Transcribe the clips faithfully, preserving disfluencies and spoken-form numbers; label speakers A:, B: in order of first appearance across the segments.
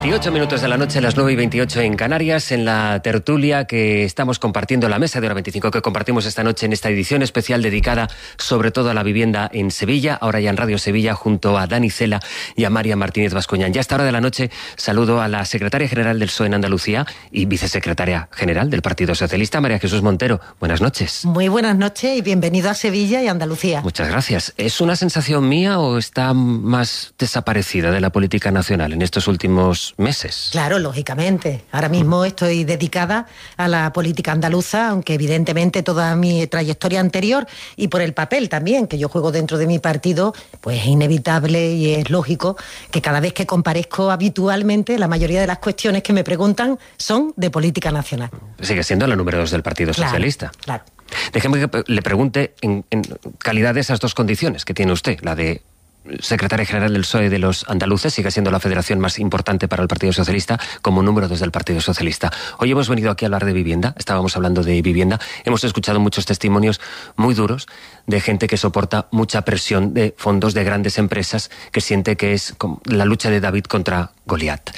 A: veintiocho minutos de la noche, las nueve y veintiocho en Canarias, en la tertulia que estamos compartiendo, la mesa de hora veinticinco que compartimos esta noche en esta edición especial dedicada sobre todo a la vivienda en Sevilla, ahora ya en Radio Sevilla, junto a Dani Cela y a María Martínez Bascuñán. Ya a esta hora de la noche saludo a la secretaria general del P S O E en Andalucía y vicesecretaria general del Partido Socialista, María Jesús Montero. Buenas noches.
B: Muy buenas noches y bienvenido a Sevilla y Andalucía.
A: Muchas gracias. ¿Es una sensación mía o está más desaparecida de la política nacional en estos últimos meses?
B: Claro, lógicamente. Ahora mismo estoy dedicada a la política andaluza, aunque evidentemente toda mi trayectoria anterior y por el papel también que yo juego dentro de mi partido, pues es inevitable y es lógico que cada vez que comparezco habitualmente la mayoría de las cuestiones que me preguntan son de política nacional. Sigue
A: siendo la número dos del Partido
B: claro,
A: Socialista.
B: Claro.
A: Déjeme que le pregunte en, en calidad de esas dos condiciones que tiene usted, la de secretaria general del P S O E de los andaluces, sigue siendo la federación más importante para el Partido Socialista, como número dos del Partido Socialista. Hoy hemos venido aquí a hablar de vivienda, estábamos hablando de vivienda, hemos escuchado muchos testimonios muy duros de gente que soporta mucha presión de fondos de grandes empresas, que siente que es la lucha de David contra Goliat.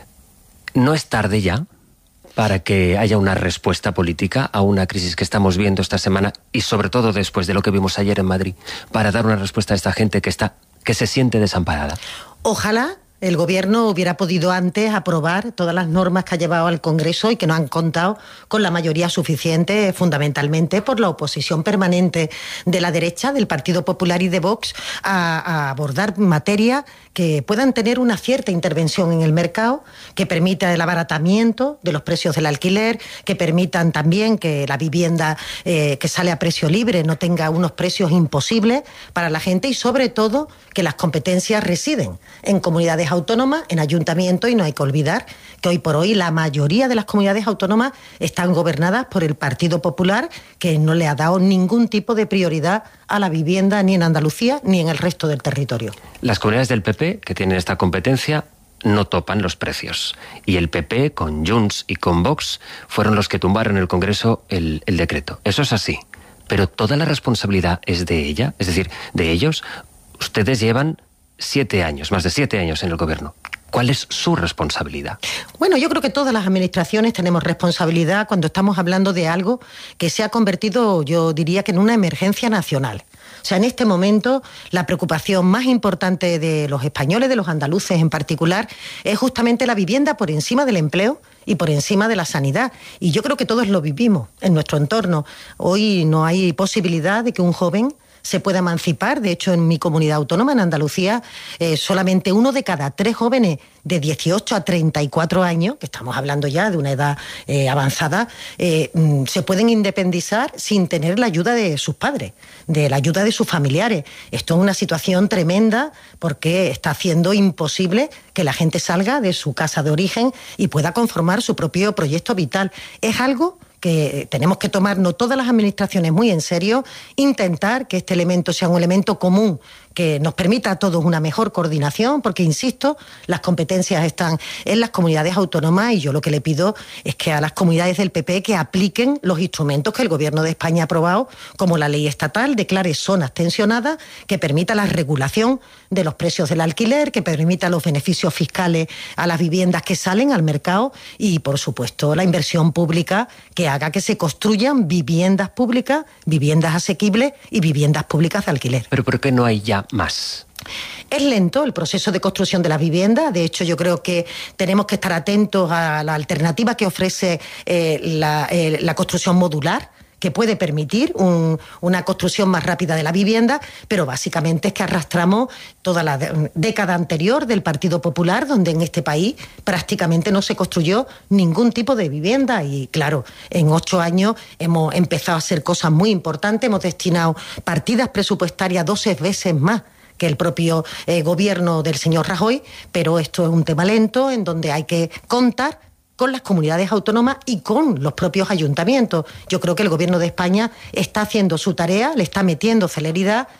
A: ¿No es tarde ya para que haya una respuesta política a una crisis que estamos viendo esta semana y sobre todo después de lo que vimos ayer en Madrid, para dar una respuesta a esta gente que está que se siente desamparada?
B: Ojalá el Gobierno hubiera podido antes aprobar todas las normas que ha llevado al Congreso y que no han contado con la mayoría suficiente, fundamentalmente por la oposición permanente de la derecha, del Partido Popular y de Vox, a, a abordar materias que puedan tener una cierta intervención en el mercado, que permita el abaratamiento de los precios del alquiler, que permitan también que la vivienda eh, que sale a precio libre no tenga unos precios imposibles para la gente y sobre todo que las competencias residen en comunidades autónomas, en ayuntamientos, y no hay que olvidar que hoy por hoy la mayoría de las comunidades autónomas están gobernadas por el Partido Popular, que no le ha dado ningún tipo de prioridad a la vivienda ni en Andalucía ni en el resto del territorio.
A: Las comunidades del P P que tienen esta competencia no topan los precios. Y el P P, con Junts y con Vox, fueron los que tumbaron en el Congreso el, el decreto. Eso es así. Pero toda la responsabilidad es de ella, es decir, de ellos. Ustedes llevan siete años, más de siete años en el gobierno. ¿Cuál es su responsabilidad?
B: Bueno, yo creo que todas las administraciones tenemos responsabilidad cuando estamos hablando de algo que se ha convertido, yo diría que en una emergencia nacional. O sea, en este momento la preocupación más importante de los españoles, de los andaluces en particular, es justamente la vivienda por encima del empleo y por encima de la sanidad. Y yo creo que todos lo vivimos en nuestro entorno. Hoy no hay posibilidad de que un joven se pueda emancipar. De hecho, en mi comunidad autónoma, en Andalucía, eh, solamente uno de cada tres jóvenes de dieciocho a treinta y cuatro años, que estamos hablando ya de una edad eh, avanzada, eh, se pueden independizar sin tener la ayuda de sus padres, de la ayuda de sus familiares. Esto es una situación tremenda porque está haciendo imposible que la gente salga de su casa de origen y pueda conformar su propio proyecto vital. Es algo que tenemos que tomarnos todas las administraciones muy en serio, intentar que este elemento sea un elemento común que nos permita a todos una mejor coordinación, porque, insisto, las competencias están en las comunidades autónomas y yo lo que le pido es que a las comunidades del P P que apliquen los instrumentos que el Gobierno de España ha aprobado, como la ley estatal, declare zonas tensionadas, que permita la regulación de los precios del alquiler, que permita los beneficios fiscales a las viviendas que salen al mercado y, por supuesto, la inversión pública que haga que se construyan viviendas públicas, viviendas asequibles y viviendas públicas de alquiler.
A: ¿Pero por qué no hay ya más?
B: Es lento el proceso de construcción de las viviendas. De hecho, yo creo que tenemos que estar atentos a la alternativa que ofrece eh, la, eh, la construcción modular, que puede permitir un, una construcción más rápida de la vivienda, pero básicamente es que arrastramos toda la de, década anterior del Partido Popular, donde en este país prácticamente no se construyó ningún tipo de vivienda y, claro, en ocho años hemos empezado a hacer cosas muy importantes, hemos destinado partidas presupuestarias doce veces más que el propio eh, gobierno del señor Rajoy, pero esto es un tema lento en donde hay que contar con las comunidades autónomas y con los propios ayuntamientos. Yo creo que el Gobierno de España está haciendo su tarea, le está metiendo celeridad,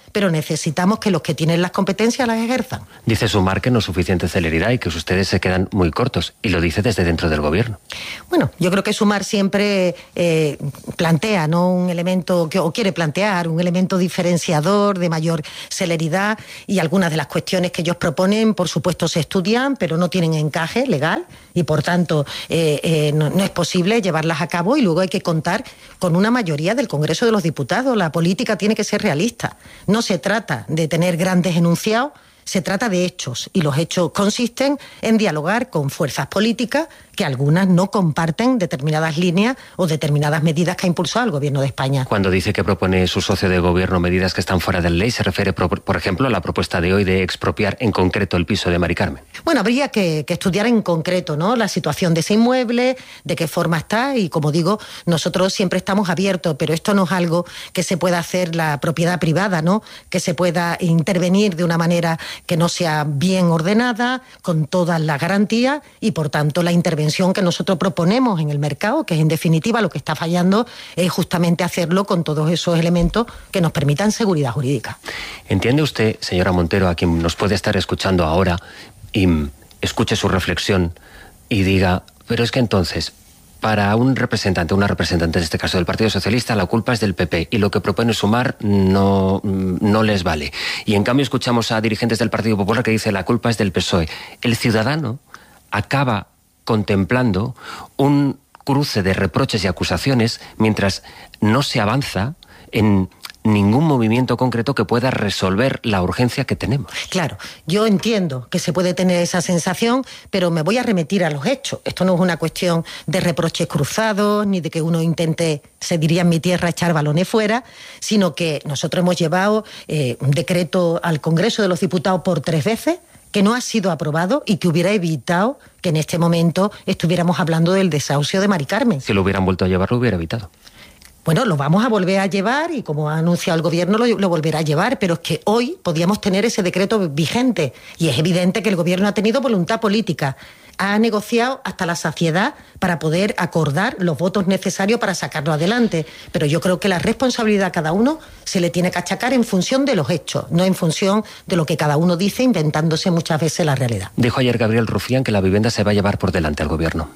B: pero necesitamos que los que tienen las competencias las ejerzan.
A: Dice Sumar que no es suficiente celeridad y que ustedes se quedan muy cortos, y lo dice desde dentro del gobierno.
B: Bueno, yo creo que Sumar siempre eh, plantea, ¿no?, un elemento, que, o quiere plantear, un elemento diferenciador de mayor celeridad, y algunas de las cuestiones que ellos proponen, por supuesto, se estudian, pero no tienen encaje legal, y por tanto eh, eh, no, no es posible llevarlas a cabo, y luego hay que contar con una mayoría del Congreso de los Diputados. La política tiene que ser realista. No se trata de tener grandes enunciados, se trata de hechos, y los hechos consisten en dialogar con fuerzas políticas que algunas no comparten determinadas líneas o determinadas medidas que ha impulsado el Gobierno de España.
A: Cuando dice que propone su socio de gobierno medidas que están fuera de la ley, se refiere, por ejemplo, a la propuesta de hoy de expropiar en concreto el piso de Mari Carmen.
B: Bueno, habría que, que estudiar en concreto, ¿no?, la situación de ese inmueble, de qué forma está, y como digo, nosotros siempre estamos abiertos, pero esto no es algo que se pueda hacer la propiedad privada, ¿no?, que se pueda intervenir de una manera que no sea bien ordenada, con todas las garantías, y por tanto la intervención que nosotros proponemos en el mercado, que es en definitiva lo que está fallando, es justamente hacerlo con todos esos elementos que nos permitan seguridad jurídica.
A: ¿Entiende usted, señora Montero, a quien nos puede estar escuchando ahora, y escuche su reflexión y diga, pero es que entonces, para un representante, una representante en este caso del Partido Socialista, la culpa es del P P y lo que propone Sumar no, no les vale? Y en cambio escuchamos a dirigentes del Partido Popular que dicen la culpa es del P S O E. El ciudadano acaba contemplando un cruce de reproches y acusaciones mientras no se avanza en ningún movimiento concreto que pueda resolver la urgencia que tenemos.
B: Claro, yo entiendo que se puede tener esa sensación, pero me voy a remitir a los hechos. Esto no es una cuestión de reproches cruzados, ni de que uno intente, se diría en mi tierra, echar balones fuera, sino que nosotros hemos llevado eh, un decreto al Congreso de los Diputados por tres veces, que no ha sido aprobado y que hubiera evitado que en este momento estuviéramos hablando del desahucio de Mari Carmen.
A: Si lo hubieran vuelto a llevar, lo hubiera evitado.
B: Bueno, lo vamos a volver a llevar y como ha anunciado el Gobierno lo, lo volverá a llevar, pero es que hoy podíamos tener ese decreto vigente y es evidente que el Gobierno ha tenido voluntad política. Ha negociado hasta la saciedad para poder acordar los votos necesarios para sacarlo adelante. Pero yo creo que la responsabilidad a cada uno se le tiene que achacar en función de los hechos, no en función de lo que cada uno dice, inventándose muchas veces la realidad.
A: Dijo ayer Gabriel Rufián que la vivienda se va a llevar por delante al Gobierno.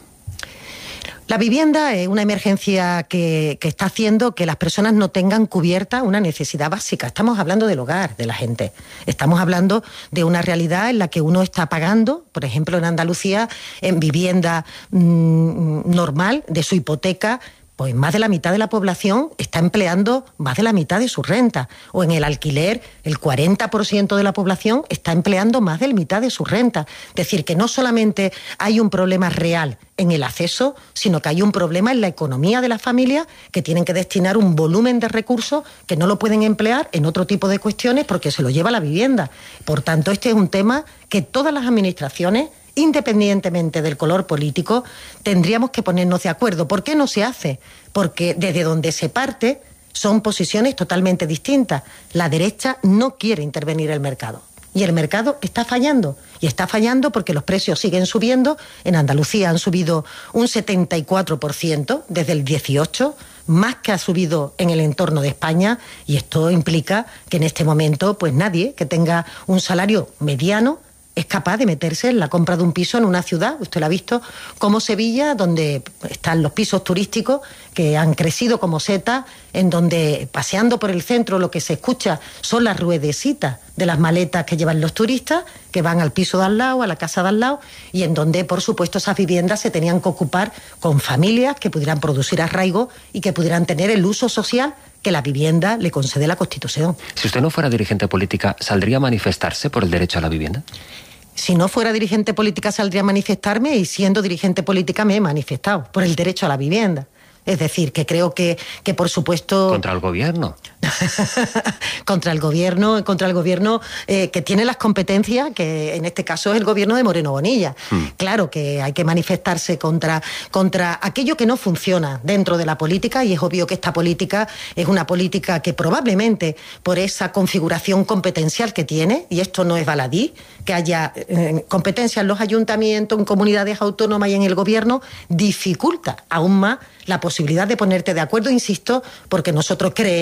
B: La vivienda es una emergencia que, que está haciendo que las personas no tengan cubierta una necesidad básica. Estamos hablando del hogar de la gente. Estamos hablando de una realidad en la que uno está pagando, por ejemplo en Andalucía, en vivienda mmm, normal de su hipoteca, pues más de la mitad de la población está empleando más de la mitad de su renta. O en el alquiler, el cuarenta por ciento de la población está empleando más de la mitad de su renta. Es decir, que no solamente hay un problema real en el acceso, sino que hay un problema en la economía de las familias que tienen que destinar un volumen de recursos que no lo pueden emplear en otro tipo de cuestiones porque se lo lleva la vivienda. Por tanto, este es un tema que todas las administraciones, independientemente del color político, tendríamos que ponernos de acuerdo. ¿Por qué no se hace? Porque desde donde se parte son posiciones totalmente distintas. La derecha no quiere intervenir en el mercado y el mercado está fallando. Y está fallando porque los precios siguen subiendo. En Andalucía han subido un setenta y cuatro por ciento desde el dieciocho, más que ha subido en el entorno de España, y esto implica que en este momento pues nadie que tenga un salario mediano es capaz de meterse en la compra de un piso en una ciudad. Usted lo ha visto, como Sevilla, donde están los pisos turísticos que han crecido como setas, en donde paseando por el centro lo que se escucha son las ruedecitas de las maletas que llevan los turistas, que van al piso de al lado, a la casa de al lado, y en donde, por supuesto, esas viviendas se tenían que ocupar con familias que pudieran producir arraigo y que pudieran tener el uso social que la vivienda le concede la Constitución.
A: Si usted no fuera dirigente política, ¿saldría a manifestarse por el derecho a la vivienda?
B: Si no fuera dirigente política, saldría a manifestarme, y siendo dirigente política me he manifestado por el derecho a la vivienda. Es decir, que creo que, que por supuesto...
A: ¿Contra el gobierno?
B: contra el gobierno, contra el gobierno eh, que tiene las competencias, que en este caso es el gobierno de Moreno Bonilla. Hmm. Claro que hay que manifestarse contra, contra aquello que no funciona dentro de la política, y es obvio que esta política es una política que probablemente por esa configuración competencial que tiene, y esto no es baladí, que haya eh, competencias en los ayuntamientos, en comunidades autónomas y en el gobierno, dificulta aún más la posibilidad de ponerte de acuerdo, insisto, porque nosotros creemos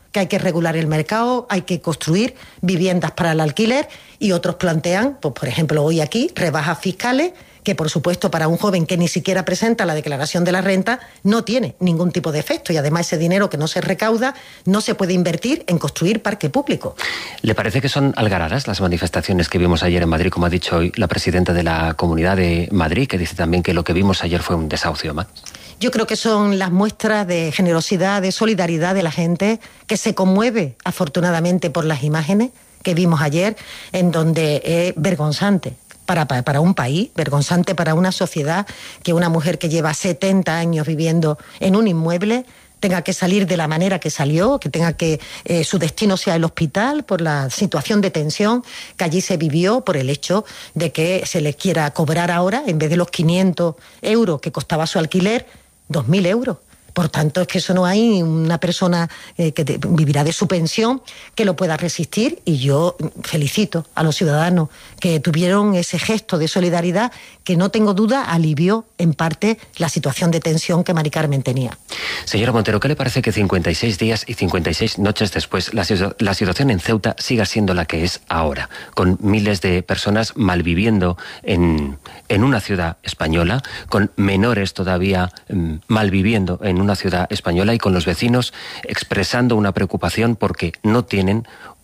B: que hay que regular el mercado, hay que construir viviendas para el alquiler, y otros plantean, pues por ejemplo hoy aquí, rebajas fiscales, que por supuesto para un joven que ni siquiera presenta la declaración de la renta no tiene ningún tipo de efecto, y además ese dinero que no se recauda no se puede invertir en construir parque público.
A: ¿Le parece que son algaradas las manifestaciones que vimos ayer en Madrid, como ha dicho hoy la presidenta de la Comunidad de Madrid, que dice también que lo que vimos ayer fue un desahucio más?
B: Yo creo que son las muestras de generosidad, de solidaridad de la gente, que se conmueve afortunadamente por las imágenes que vimos ayer, en donde es vergonzante para, para, para un país, vergonzante para una sociedad, que una mujer que lleva setenta años viviendo en un inmueble tenga que salir de la manera que salió, que tenga que eh, su destino sea el hospital por la situación de tensión que allí se vivió, por el hecho de que se les quiera cobrar ahora, en vez de los quinientos euros que costaba su alquiler, dos mil euros. Por tanto, es que eso no hay una persona eh, que te, vivirá de su pensión que lo pueda resistir, y yo felicito a los ciudadanos que tuvieron ese gesto de solidaridad que, no tengo duda, alivió en parte la situación de tensión que Mari Carmen tenía.
A: Señora Montero, ¿qué le parece que cincuenta y seis días y cincuenta y seis noches después la, la situación en Ceuta siga siendo la que es ahora, con miles de personas malviviendo en, en una ciudad española, con menores todavía mm, malviviendo en una ciudad española, y con los vecinos expresando una preocupación porque no tienen,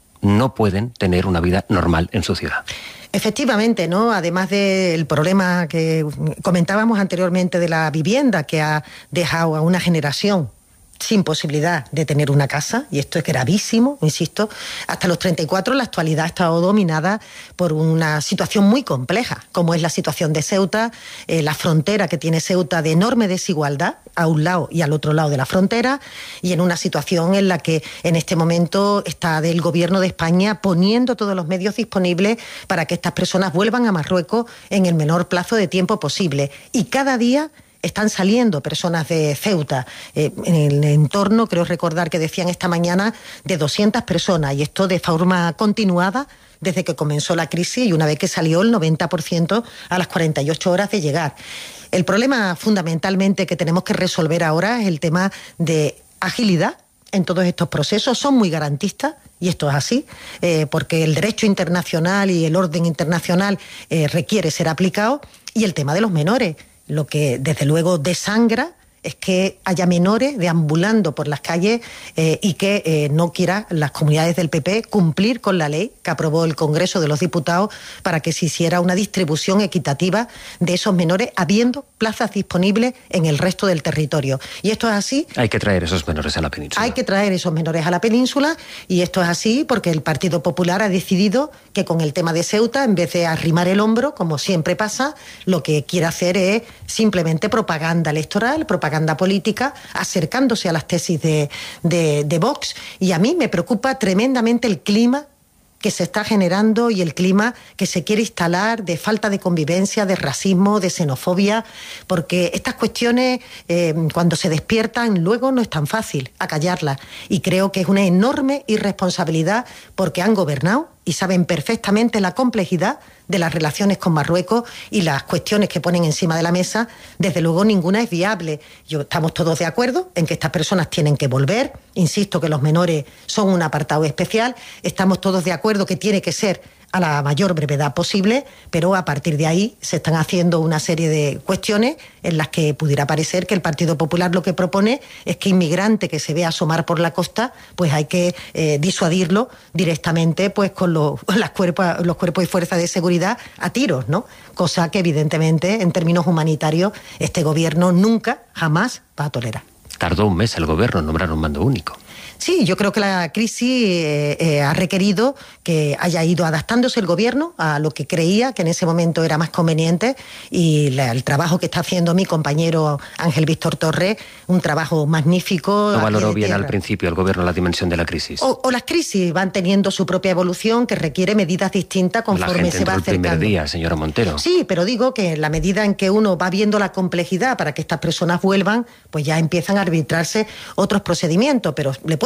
A: no pueden tener una vida normal en su ciudad?
B: Efectivamente, ¿no? Además del problema que comentábamos anteriormente de la vivienda, que ha dejado a una generación sin posibilidad de tener una casa, y esto es gravísimo, insisto, hasta los treinta y cuatro la actualidad ha estado dominada por una situación muy compleja, como es la situación de Ceuta, eh, la frontera que tiene Ceuta de enorme desigualdad a un lado y al otro lado de la frontera, y en una situación en la que en este momento está del Gobierno de España poniendo todos los medios disponibles para que estas personas vuelvan a Marruecos en el menor plazo de tiempo posible, y cada día están saliendo personas de Ceuta. Eh, en el entorno, creo recordar que decían esta mañana, de doscientas personas, y esto de forma continuada desde que comenzó la crisis, y una vez que salió el noventa por ciento a las cuarenta y ocho horas de llegar. El problema fundamentalmente que tenemos que resolver ahora es el tema de agilidad en todos estos procesos. Son muy garantistas, y esto es así, eh, porque el derecho internacional y el orden internacional eh, requiere ser aplicado, y el tema de los menores. Lo que desde luego desangra es que haya menores deambulando por las calles eh, y que eh, no quieran las comunidades del P P cumplir con la ley que aprobó el Congreso de los Diputados para que se hiciera una distribución equitativa de esos menores, habiendo plazas disponibles en el resto del territorio. Y esto es así.
A: Hay que traer esos menores a la península.
B: Hay que traer esos menores a la península, y esto es así porque el Partido Popular ha decidido que con el tema de Ceuta, en vez de arrimar el hombro, como siempre pasa, lo que quiere hacer es simplemente propaganda electoral, propaganda política, acercándose a las tesis de, de, de Vox. Y a mí me preocupa tremendamente el clima que se está generando y el clima que se quiere instalar de falta de convivencia, de racismo, de xenofobia, porque estas cuestiones, eh, cuando se despiertan, luego no es tan fácil acallarlas. Y creo que es una enorme irresponsabilidad, porque han gobernado y saben perfectamente la complejidad de las relaciones con Marruecos y las cuestiones que ponen encima de la mesa. Desde luego ninguna es viable. Yo, estamos todos de acuerdo en que estas personas tienen que volver. Insisto que los menores son un apartado especial. Estamos todos de acuerdo que tiene que ser a la mayor brevedad posible, pero a partir de ahí se están haciendo una serie de cuestiones en las que pudiera parecer que el Partido Popular lo que propone es que inmigrante que se vea asomar por la costa, pues hay que eh, disuadirlo directamente pues con los, las cuerpos, los cuerpos y fuerzas de seguridad a tiros, ¿no? Cosa que evidentemente en términos humanitarios este gobierno nunca, jamás va a tolerar.
A: Tardó un mes el gobierno en nombrar un mando único.
B: Sí, yo creo que la crisis eh, eh, ha requerido que haya ido adaptándose el gobierno a lo que creía que en ese momento era más conveniente, y la, el trabajo que está haciendo mi compañero Ángel Víctor Torres, un trabajo magnífico.
A: ¿No valoró bien al principio el gobierno la dimensión de la crisis?
B: O, o las crisis van teniendo su propia evolución que requiere medidas distintas conforme se va acercando. La gente entró el primer
A: día, señora Montero.
B: Sí, pero digo que en la medida en que uno va viendo la complejidad para que estas personas vuelvan, pues ya empiezan a arbitrarse otros procedimientos, pero le puedo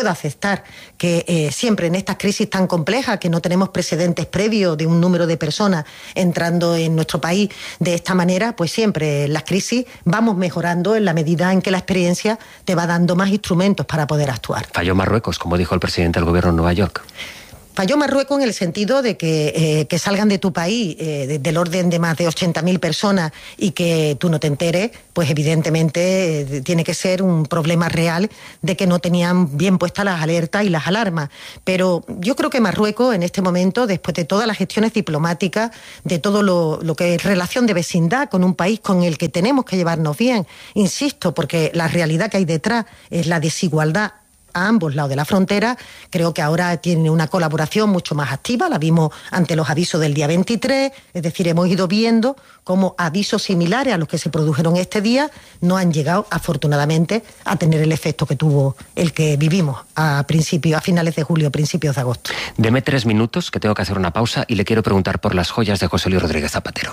B: puedo aceptar que eh, siempre en estas crisis tan complejas, que no tenemos precedentes previos de un número de personas entrando en nuestro país de esta manera, pues siempre en las crisis vamos mejorando en la medida en que la experiencia te va dando más instrumentos para poder actuar.
A: Falló Marruecos, como dijo el presidente del gobierno en Nueva York.
B: Falló Marruecos en el sentido de que, eh, que salgan de tu país eh, de, del orden de más de ochenta mil personas y que tú no te enteres, pues evidentemente eh, tiene que ser un problema real de que no tenían bien puestas las alertas y las alarmas. Pero yo creo que Marruecos en este momento, después de todas las gestiones diplomáticas, de todo lo, lo que es relación de vecindad con un país con el que tenemos que llevarnos bien, insisto, porque la realidad que hay detrás es la desigualdad a ambos lados de la frontera, creo que ahora tiene una colaboración mucho más activa, la vimos ante los avisos del día veintitrés, es decir, hemos ido viendo cómo avisos similares a los que se produjeron este día no han llegado, afortunadamente, a tener el efecto que tuvo el que vivimos a principios, a finales de julio, principios de agosto.
A: Deme tres minutos, que tengo que hacer una pausa, y le quiero preguntar por las joyas de José Luis Rodríguez Zapatero.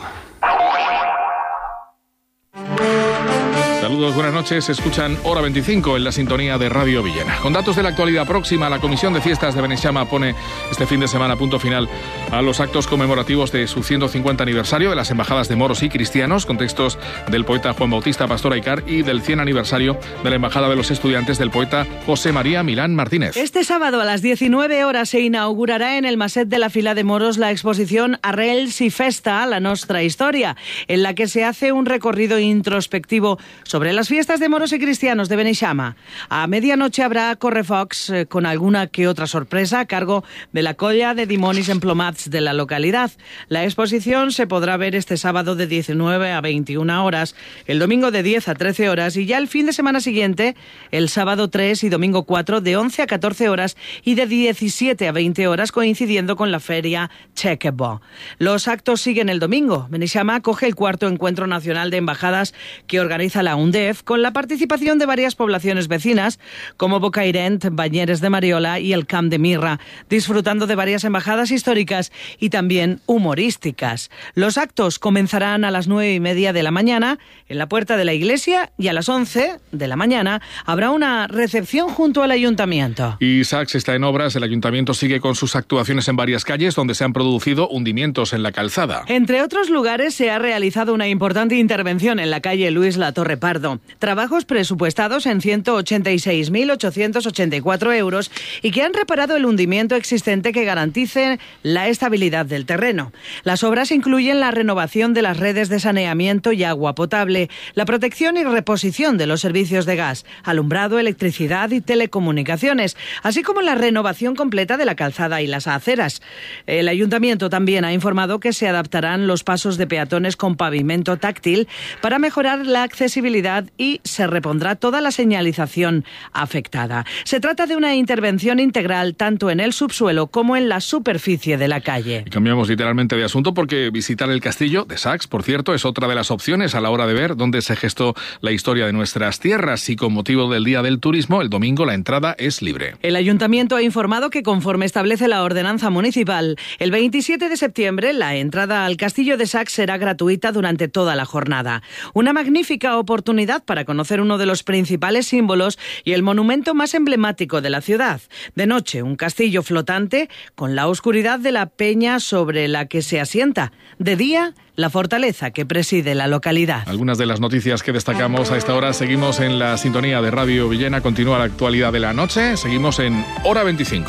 C: Saludos, buenas noches. Escuchan Hora veinticinco en la sintonía de Radio Villena. Con datos de la actualidad próxima, la Comisión de Fiestas de Beneixama pone este fin de semana punto final a los actos conmemorativos de su ciento cincuenta aniversario de las embajadas de moros y cristianos, con textos del poeta Juan Bautista Pastor Aicar, y del cien aniversario de la embajada de los estudiantes del poeta José María Milán Martínez.
D: Este sábado a las diecinueve horas se inaugurará en el Maset de la Fila de Moros la exposición Arrels i Festa, la nostra historia, en la que se hace un recorrido introspectivo sobre las fiestas de moros y cristianos de Beneixama. A medianoche habrá correfocs eh, con alguna que otra sorpresa a cargo de la colla de dimonis emplomats de la localidad. La exposición se podrá ver este sábado de diecinueve a veintiuna horas, el domingo de diez a trece horas y ya el fin de semana siguiente, el sábado tres y domingo cuatro, de once a catorce horas y de diecisiete a veinte horas, coincidiendo con la feria Chequebo. Los actos siguen el domingo. Beneixama acoge el cuarto encuentro nacional de embajadas que organiza la UNDEF, con la participación de varias poblaciones vecinas como Bocairent, Banyeres de Mariola y el Camp de Mirra, disfrutando de varias embajadas históricas y también humorísticas. Los actos comenzarán a las nueve y media de la mañana en la puerta de la iglesia y a las once de la mañana habrá una recepción junto al ayuntamiento.
C: Y Sax está en obras. El ayuntamiento sigue con sus actuaciones en varias calles donde se han producido hundimientos en la calzada.
D: Entre otros lugares se ha realizado una importante intervención en la calle Luis Latorre Pardo. Trabajos presupuestados en ciento ochenta y seis mil ochocientos ochenta y cuatro euros y que han reparado el hundimiento existente que garantice la estabilidad del terreno. Las obras incluyen la renovación de las redes de saneamiento y agua potable, la protección y reposición de los servicios de gas, alumbrado, electricidad y telecomunicaciones, así como la renovación completa de la calzada y las aceras. El ayuntamiento también ha informado que se adaptarán los pasos de peatones con pavimento táctil para mejorar la accesibilidad y se repondrá toda la señalización afectada. Se trata de una intervención integral tanto en el subsuelo como en la superficie de la calle.
C: Y cambiamos literalmente de asunto porque visitar el castillo de Sax, por cierto, es otra de las opciones a la hora de ver dónde se gestó la historia de nuestras tierras, y con motivo del Día del Turismo, el domingo la entrada es libre.
D: El ayuntamiento ha informado que, conforme establece la ordenanza municipal, el veintisiete de septiembre la entrada al castillo de Sax será gratuita durante toda la jornada. Una magnífica oportunidad para conocer uno de los principales símbolos y el monumento más emblemático de la ciudad. De noche, un castillo flotante con la oscuridad de la peña sobre la que se asienta. De día, la fortaleza que preside la localidad.
C: Algunas de las noticias que destacamos a esta hora. Seguimos en la sintonía de Radio Villena. Continúa la actualidad de la noche. Seguimos en Hora veinticinco.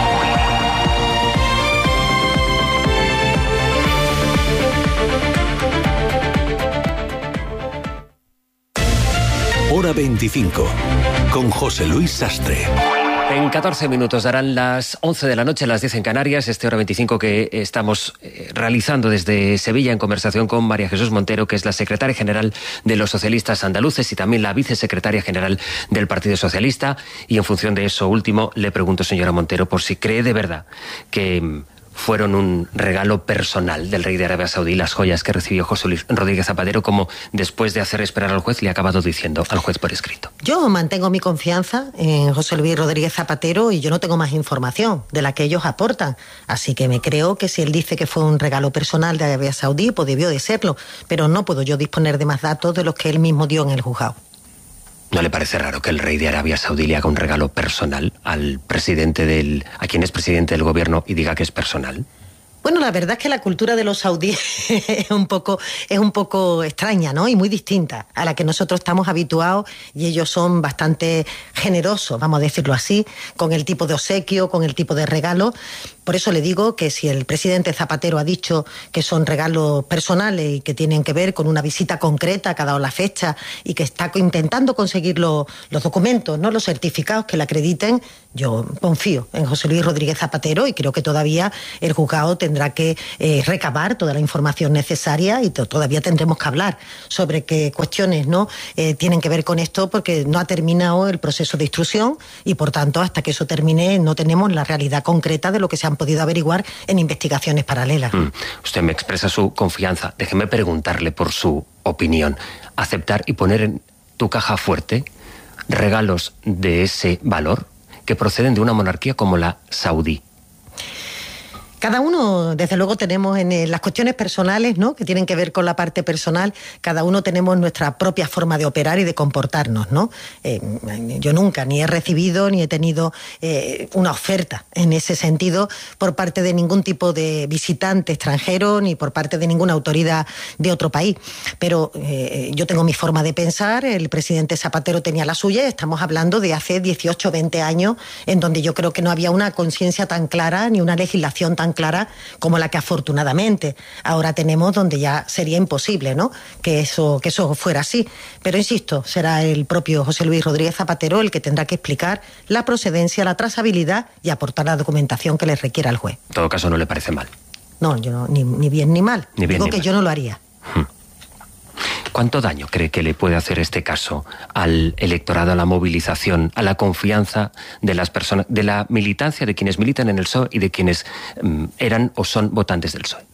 E: Hora veinticinco, con José Luis Sastre.
A: En catorce minutos darán las once de la noche, las diez en Canarias, este Hora veinticinco que estamos realizando desde Sevilla en conversación con María Jesús Montero, que es la secretaria general de los socialistas andaluces y también la vicesecretaria general del Partido Socialista. Y en función de eso último, le pregunto, señora Montero, por si cree de verdad que fueron un regalo personal del rey de Arabia Saudí las joyas que recibió José Luis Rodríguez Zapatero, como después de hacer esperar al juez le ha acabado diciendo al juez por escrito.
B: Yo mantengo mi confianza en José Luis Rodríguez Zapatero y yo no tengo más información de la que ellos aportan, así que me creo que si él dice que fue un regalo personal de Arabia Saudí, pues debió de serlo, pero no puedo yo disponer de más datos de los que él mismo dio en el juzgado.
A: ¿No le parece raro que el rey de Arabia Saudí le haga un regalo personal al presidente del, a quien es presidente del gobierno y diga que es personal?
B: Bueno, la verdad es que la cultura de los saudíes es un poco, es un poco extraña, ¿no? Y muy distinta a la que nosotros estamos habituados, y ellos son bastante generosos, vamos a decirlo así, con el tipo de obsequio, con el tipo de regalo. Por eso le digo que si el presidente Zapatero ha dicho que son regalos personales y que tienen que ver con una visita concreta que ha dado la fecha y que está intentando conseguir lo, los documentos, ¿no?, los certificados que le acrediten, yo confío en José Luis Rodríguez Zapatero y creo que todavía el juzgado tendrá que eh, recabar toda la información necesaria y to- todavía tendremos que hablar sobre qué cuestiones, ¿no?, eh, tienen que ver con esto, porque no ha terminado el proceso de instrucción y, por tanto, hasta que eso termine no tenemos la realidad concreta de lo que se han podido averiguar en investigaciones paralelas.
A: Mm. Usted me expresa su confianza. Déjeme preguntarle por su opinión. ¿Aceptar y poner en tu caja fuerte regalos de ese valor que proceden de una monarquía como la saudí?
B: Cada uno, desde luego, tenemos en eh, las cuestiones personales, ¿no?, que tienen que ver con la parte personal, cada uno tenemos nuestra propia forma de operar y de comportarnos, ¿no? Eh, yo nunca ni he recibido ni he tenido eh, una oferta en ese sentido por parte de ningún tipo de visitante extranjero ni por parte de ninguna autoridad de otro país. Pero eh, yo tengo mi forma de pensar, el presidente Zapatero tenía la suya, y estamos hablando de hace dieciocho, veinte años, en donde yo creo que no había una conciencia tan clara ni una legislación tan clara como la que afortunadamente ahora tenemos, donde ya sería imposible, ¿no?, que eso, que eso fuera así. Pero insisto, será el propio José Luis Rodríguez Zapatero el que tendrá que explicar la procedencia, la trazabilidad y aportar la documentación que le requiera al juez.
A: En todo caso, no le parece mal.
B: No, yo no, ni, ni bien ni mal.
A: Ni bien,
B: Digo
A: ni
B: que
A: mal.
B: yo no lo haría.
A: Hmm. ¿Cuánto daño cree que le puede hacer este caso al electorado, a la movilización, a la confianza de las personas, de la militancia, de quienes militan en el P S O E y de quienes um, eran o son votantes del P S O E?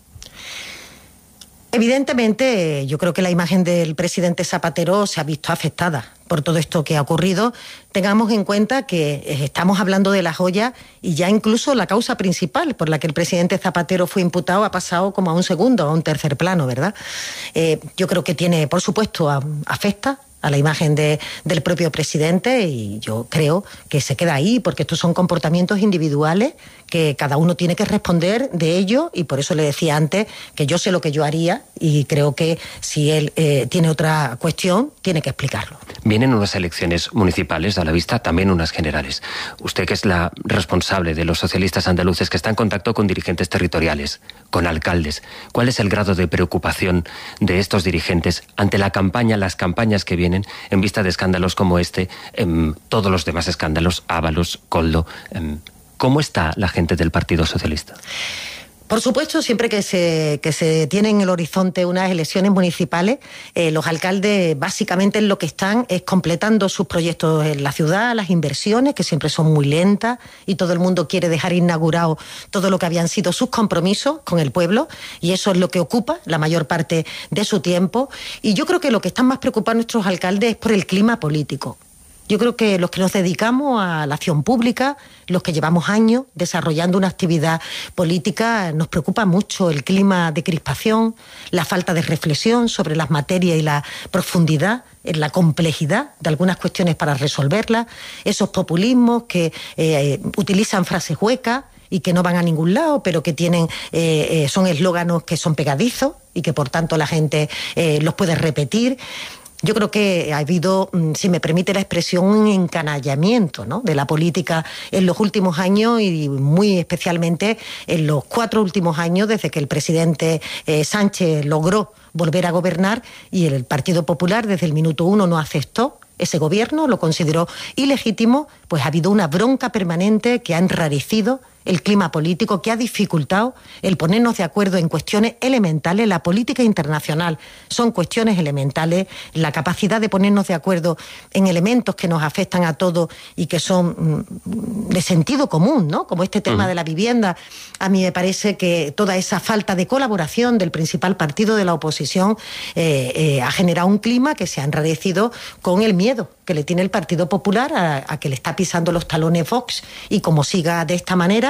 B: Evidentemente, yo creo que la imagen del presidente Zapatero se ha visto afectada por todo esto que ha ocurrido. Tengamos en cuenta que estamos hablando de La Joya y ya incluso la causa principal por la que el presidente Zapatero fue imputado ha pasado como a un segundo, a un tercer plano, ¿verdad? Eh, yo creo que tiene, por supuesto, a, afecta a la imagen de, del propio presidente, y yo creo que se queda ahí, porque estos son comportamientos individuales que cada uno tiene que responder de ello, y por eso le decía antes que yo sé lo que yo haría y creo que si él eh, tiene otra cuestión, tiene que explicarlo.
A: Vienen unas elecciones municipales a la vista, también unas generales. Usted, que es la responsable de los socialistas andaluces, que está en contacto con dirigentes territoriales, con alcaldes, ¿cuál es el grado de preocupación de estos dirigentes ante la campaña, las campañas que vienen en vista de escándalos como este, eh, todos los demás escándalos, Ábalos, Koldo? Eh, ¿Cómo está la gente del Partido Socialista?
B: Por supuesto, siempre que se, que se tiene en el horizonte unas elecciones municipales, eh, los alcaldes básicamente en lo que están es completando sus proyectos en la ciudad, las inversiones, que siempre son muy lentas, y todo el mundo quiere dejar inaugurado todo lo que habían sido sus compromisos con el pueblo, y eso es lo que ocupa la mayor parte de su tiempo. Y yo creo que lo que están más preocupados nuestros alcaldes es por el clima político. Yo creo que los que nos dedicamos a la acción pública, los que llevamos años desarrollando una actividad política, nos preocupa mucho el clima de crispación, la falta de reflexión sobre las materias y la profundidad, la complejidad de algunas cuestiones para resolverlas, esos populismos que eh, utilizan frases huecas y que no van a ningún lado, pero que tienen eh, eh, son eslóganos que son pegadizos y que por tanto la gente eh, los puede repetir. Yo creo que ha habido, si me permite la expresión, un encanallamiento, ¿no?, de la política en los últimos años, y muy especialmente en los cuatro últimos años, desde que el presidente eh, Sánchez logró volver a gobernar, y el Partido Popular desde el minuto uno no aceptó ese gobierno, lo consideró ilegítimo. Pues ha habido una bronca permanente que ha enrarecido el clima político, que ha dificultado el ponernos de acuerdo en cuestiones elementales. La política internacional son cuestiones elementales, la capacidad de ponernos de acuerdo en elementos que nos afectan a todos y que son de sentido común, ¿no?, como este tema uh-huh. de la vivienda. A mí me parece que toda esa falta de colaboración del principal partido de la oposición eh, eh, ha generado un clima que se ha enrarecido con el miedo que le tiene el Partido Popular a, a que le está pisando los talones Vox, y como siga de esta manera,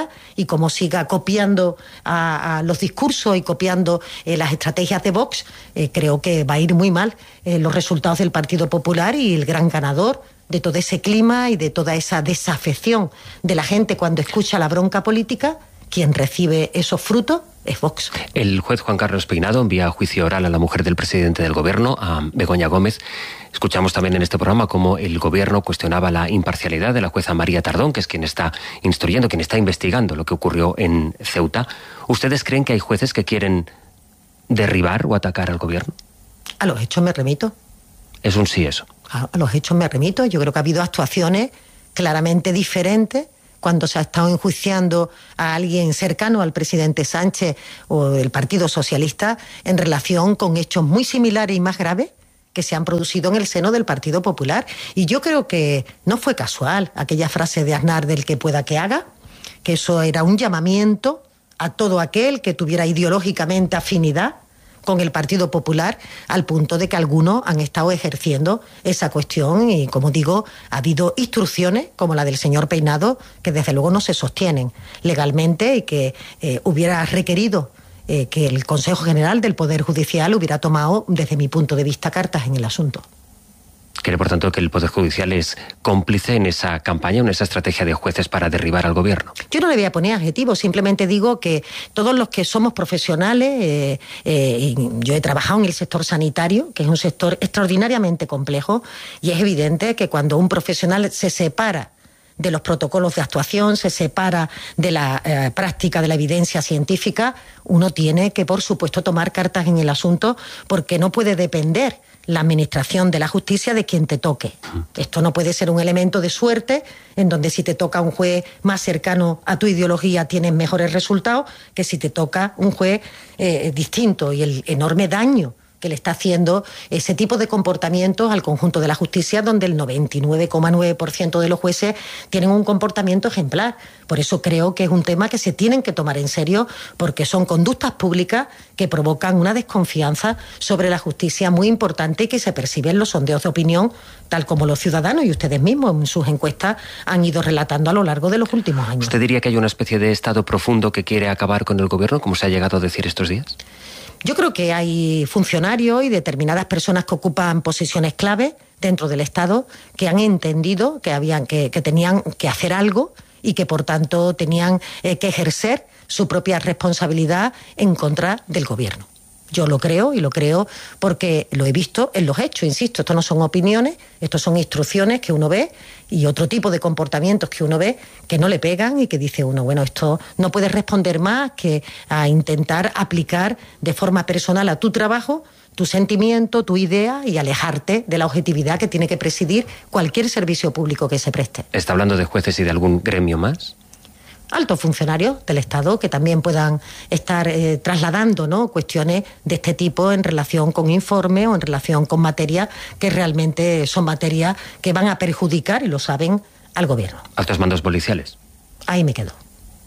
B: y como siga copiando a, a los discursos y copiando eh, las estrategias de Vox, eh, creo que va a ir muy mal eh, los resultados del Partido Popular, y el gran ganador de todo ese clima y de toda esa desafección de la gente cuando escucha la bronca política, quien recibe esos frutos es Vox.
A: El juez Juan Carlos Peinado envía a juicio oral a la mujer del presidente del Gobierno, a Begoña Gómez. Escuchamos también en este programa cómo el Gobierno cuestionaba la imparcialidad de la jueza María Tardón, que es quien está instruyendo, quien está investigando lo que ocurrió en Ceuta. ¿Ustedes creen que hay jueces que quieren derribar o atacar al Gobierno?
B: A los hechos me remito.
A: Es un sí eso.
B: A, a los hechos me remito. Yo creo que ha habido actuaciones claramente diferentes cuando se ha estado enjuiciando a alguien cercano al presidente Sánchez o del Partido Socialista en relación con hechos muy similares y más graves que se han producido en el seno del Partido Popular. Y yo creo que no fue casual aquella frase de Aznar del que pueda que haga, que eso era un llamamiento a todo aquel que tuviera ideológicamente afinidad con el Partido Popular, al punto de que algunos han estado ejerciendo esa cuestión y, como digo, ha habido instrucciones como la del señor Peinado que desde luego no se sostienen legalmente y que eh, hubiera requerido eh, que el Consejo General del Poder Judicial hubiera tomado, desde mi punto de vista, cartas en el asunto.
A: ¿Cree, por tanto, que el Poder Judicial es cómplice en esa campaña, en esa estrategia de jueces para derribar al Gobierno?
B: Yo no le voy a poner adjetivos, simplemente digo que todos los que somos profesionales, eh, eh, yo he trabajado en el sector sanitario, que es un sector extraordinariamente complejo, y es evidente que cuando un profesional se separa de los protocolos de actuación, se separa de la eh, práctica de la evidencia científica, uno tiene que, por supuesto, tomar cartas en el asunto, porque no puede depender la administración de la justicia de quien te toque. Esto no puede ser un elemento de suerte, en donde si te toca un juez más cercano a tu ideología tienes mejores resultados que si te toca un juez eh, distinto, y el enorme daño que le está haciendo ese tipo de comportamientos al conjunto de la justicia, donde el noventa y nueve coma nueve por ciento de los jueces tienen un comportamiento ejemplar. Por eso creo que es un tema que se tienen que tomar en serio, porque son conductas públicas que provocan una desconfianza sobre la justicia muy importante y que se percibe en los sondeos de opinión, tal como los ciudadanos y ustedes mismos en sus encuestas han ido relatando a lo largo de los últimos años.
A: ¿Usted diría que hay una especie de Estado profundo que quiere acabar con el Gobierno, como se ha llegado a decir estos días?
B: Yo creo que hay funcionarios y determinadas personas que ocupan posiciones clave dentro del Estado que han entendido que habían que, que tenían que hacer algo y que por tanto tenían eh, que ejercer su propia responsabilidad en contra del Gobierno. Yo lo creo, y lo creo porque lo he visto en los hechos, insisto, esto no son opiniones, esto son instrucciones que uno ve y otro tipo de comportamientos que uno ve que no le pegan y que dice uno, bueno, esto no puedes responder más que a intentar aplicar de forma personal a tu trabajo tu sentimiento, tu idea, y alejarte de la objetividad que tiene que presidir cualquier servicio público que se preste.
A: ¿Está hablando de jueces y de algún gremio más?
B: Altos funcionarios del Estado que también puedan estar eh, trasladando, ¿no?, cuestiones de este tipo en relación con informes o en relación con materias que realmente son materias que van a perjudicar, y lo saben, al Gobierno.
A: ¿Altos mandos policiales?
B: Ahí me quedo.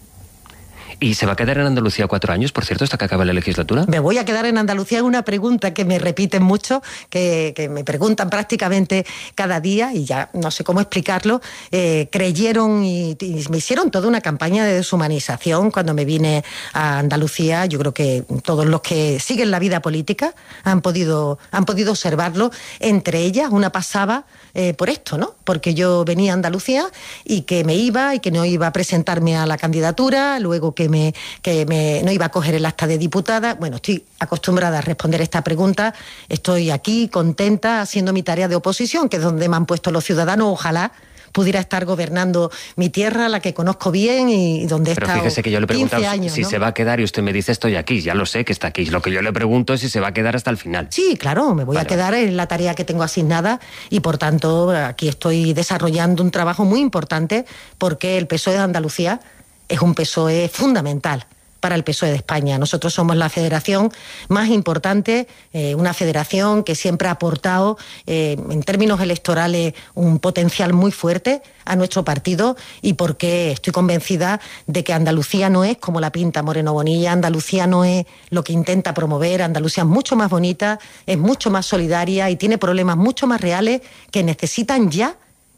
A: ¿Y se va a quedar en Andalucía cuatro años, por cierto, hasta que acabe la legislatura?
B: Me voy a quedar en Andalucía. Es una pregunta que me repiten mucho, que, que me preguntan prácticamente cada día, y ya no sé cómo explicarlo. Eh, creyeron y, y me hicieron toda una campaña de deshumanización cuando me vine a Andalucía. Yo creo que todos los que siguen la vida política han podido, han podido observarlo. Entre ellas, una pasaba eh, por esto, ¿no? Porque yo venía a Andalucía y que me iba y que no iba a presentarme a la candidatura, luego que Me, que me, no iba a coger el acta de diputada. Bueno, estoy acostumbrada a responder esta pregunta. Estoy aquí contenta haciendo mi tarea de oposición, que es donde me han puesto los ciudadanos. Ojalá pudiera estar gobernando mi tierra, la que conozco bien y donde he estado
A: Pero fíjese que yo le he preguntado
B: años,
A: si
B: ¿no?
A: se va a quedar, y usted me dice estoy aquí. Ya lo sé que está aquí. Lo que yo le pregunto es si se va a quedar hasta el final.
B: Sí, claro, me voy
A: vale,
B: a quedar en la tarea que tengo asignada, y por tanto aquí estoy desarrollando un trabajo muy importante, porque el P S O E de Andalucía es un P S O E fundamental para el P S O E de España. Nosotros somos la federación más importante, eh, una federación que siempre ha aportado eh, en términos electorales un potencial muy fuerte a nuestro partido, y porque estoy convencida de que Andalucía no es como la pinta Moreno Bonilla, Andalucía no es lo que intenta promover, Andalucía es mucho más bonita, es mucho más solidaria y tiene problemas mucho más reales que necesitan ya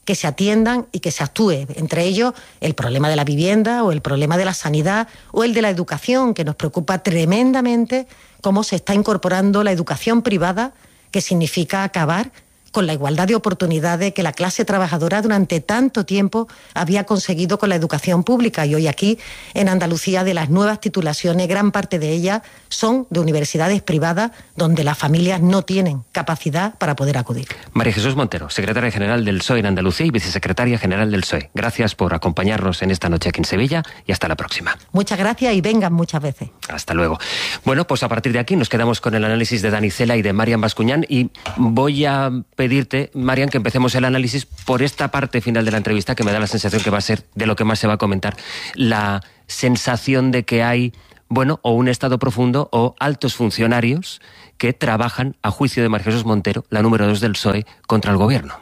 B: que se atiendan y que se actúe. Entre ellos, el problema de la vivienda o el problema de la sanidad o el de la educación, que nos preocupa tremendamente cómo se está incorporando la educación privada, que significa acabar con la igualdad de oportunidades que la clase trabajadora durante tanto tiempo había conseguido con la educación pública. Y hoy aquí, en Andalucía, de las nuevas titulaciones, gran parte de ellas son de universidades privadas donde las familias no tienen capacidad para poder acudir.
A: María Jesús Montero, secretaria general del P S O E en Andalucía y vicesecretaria general del P S O E. Gracias por acompañarnos en esta noche aquí en Sevilla y hasta la próxima.
B: Muchas gracias y vengan muchas veces.
A: Hasta luego. Bueno, pues a partir de aquí nos quedamos con el análisis de Dani Cela y de Marian Bascuñán y voy a pedirte, Marian, que empecemos el análisis por esta parte final de la entrevista que me da la sensación que va a ser de lo que más se va a comentar, la sensación de que hay, bueno, o un Estado profundo o altos funcionarios que trabajan, a juicio de María Jesús Montero, la número dos del P S O E, contra el Gobierno.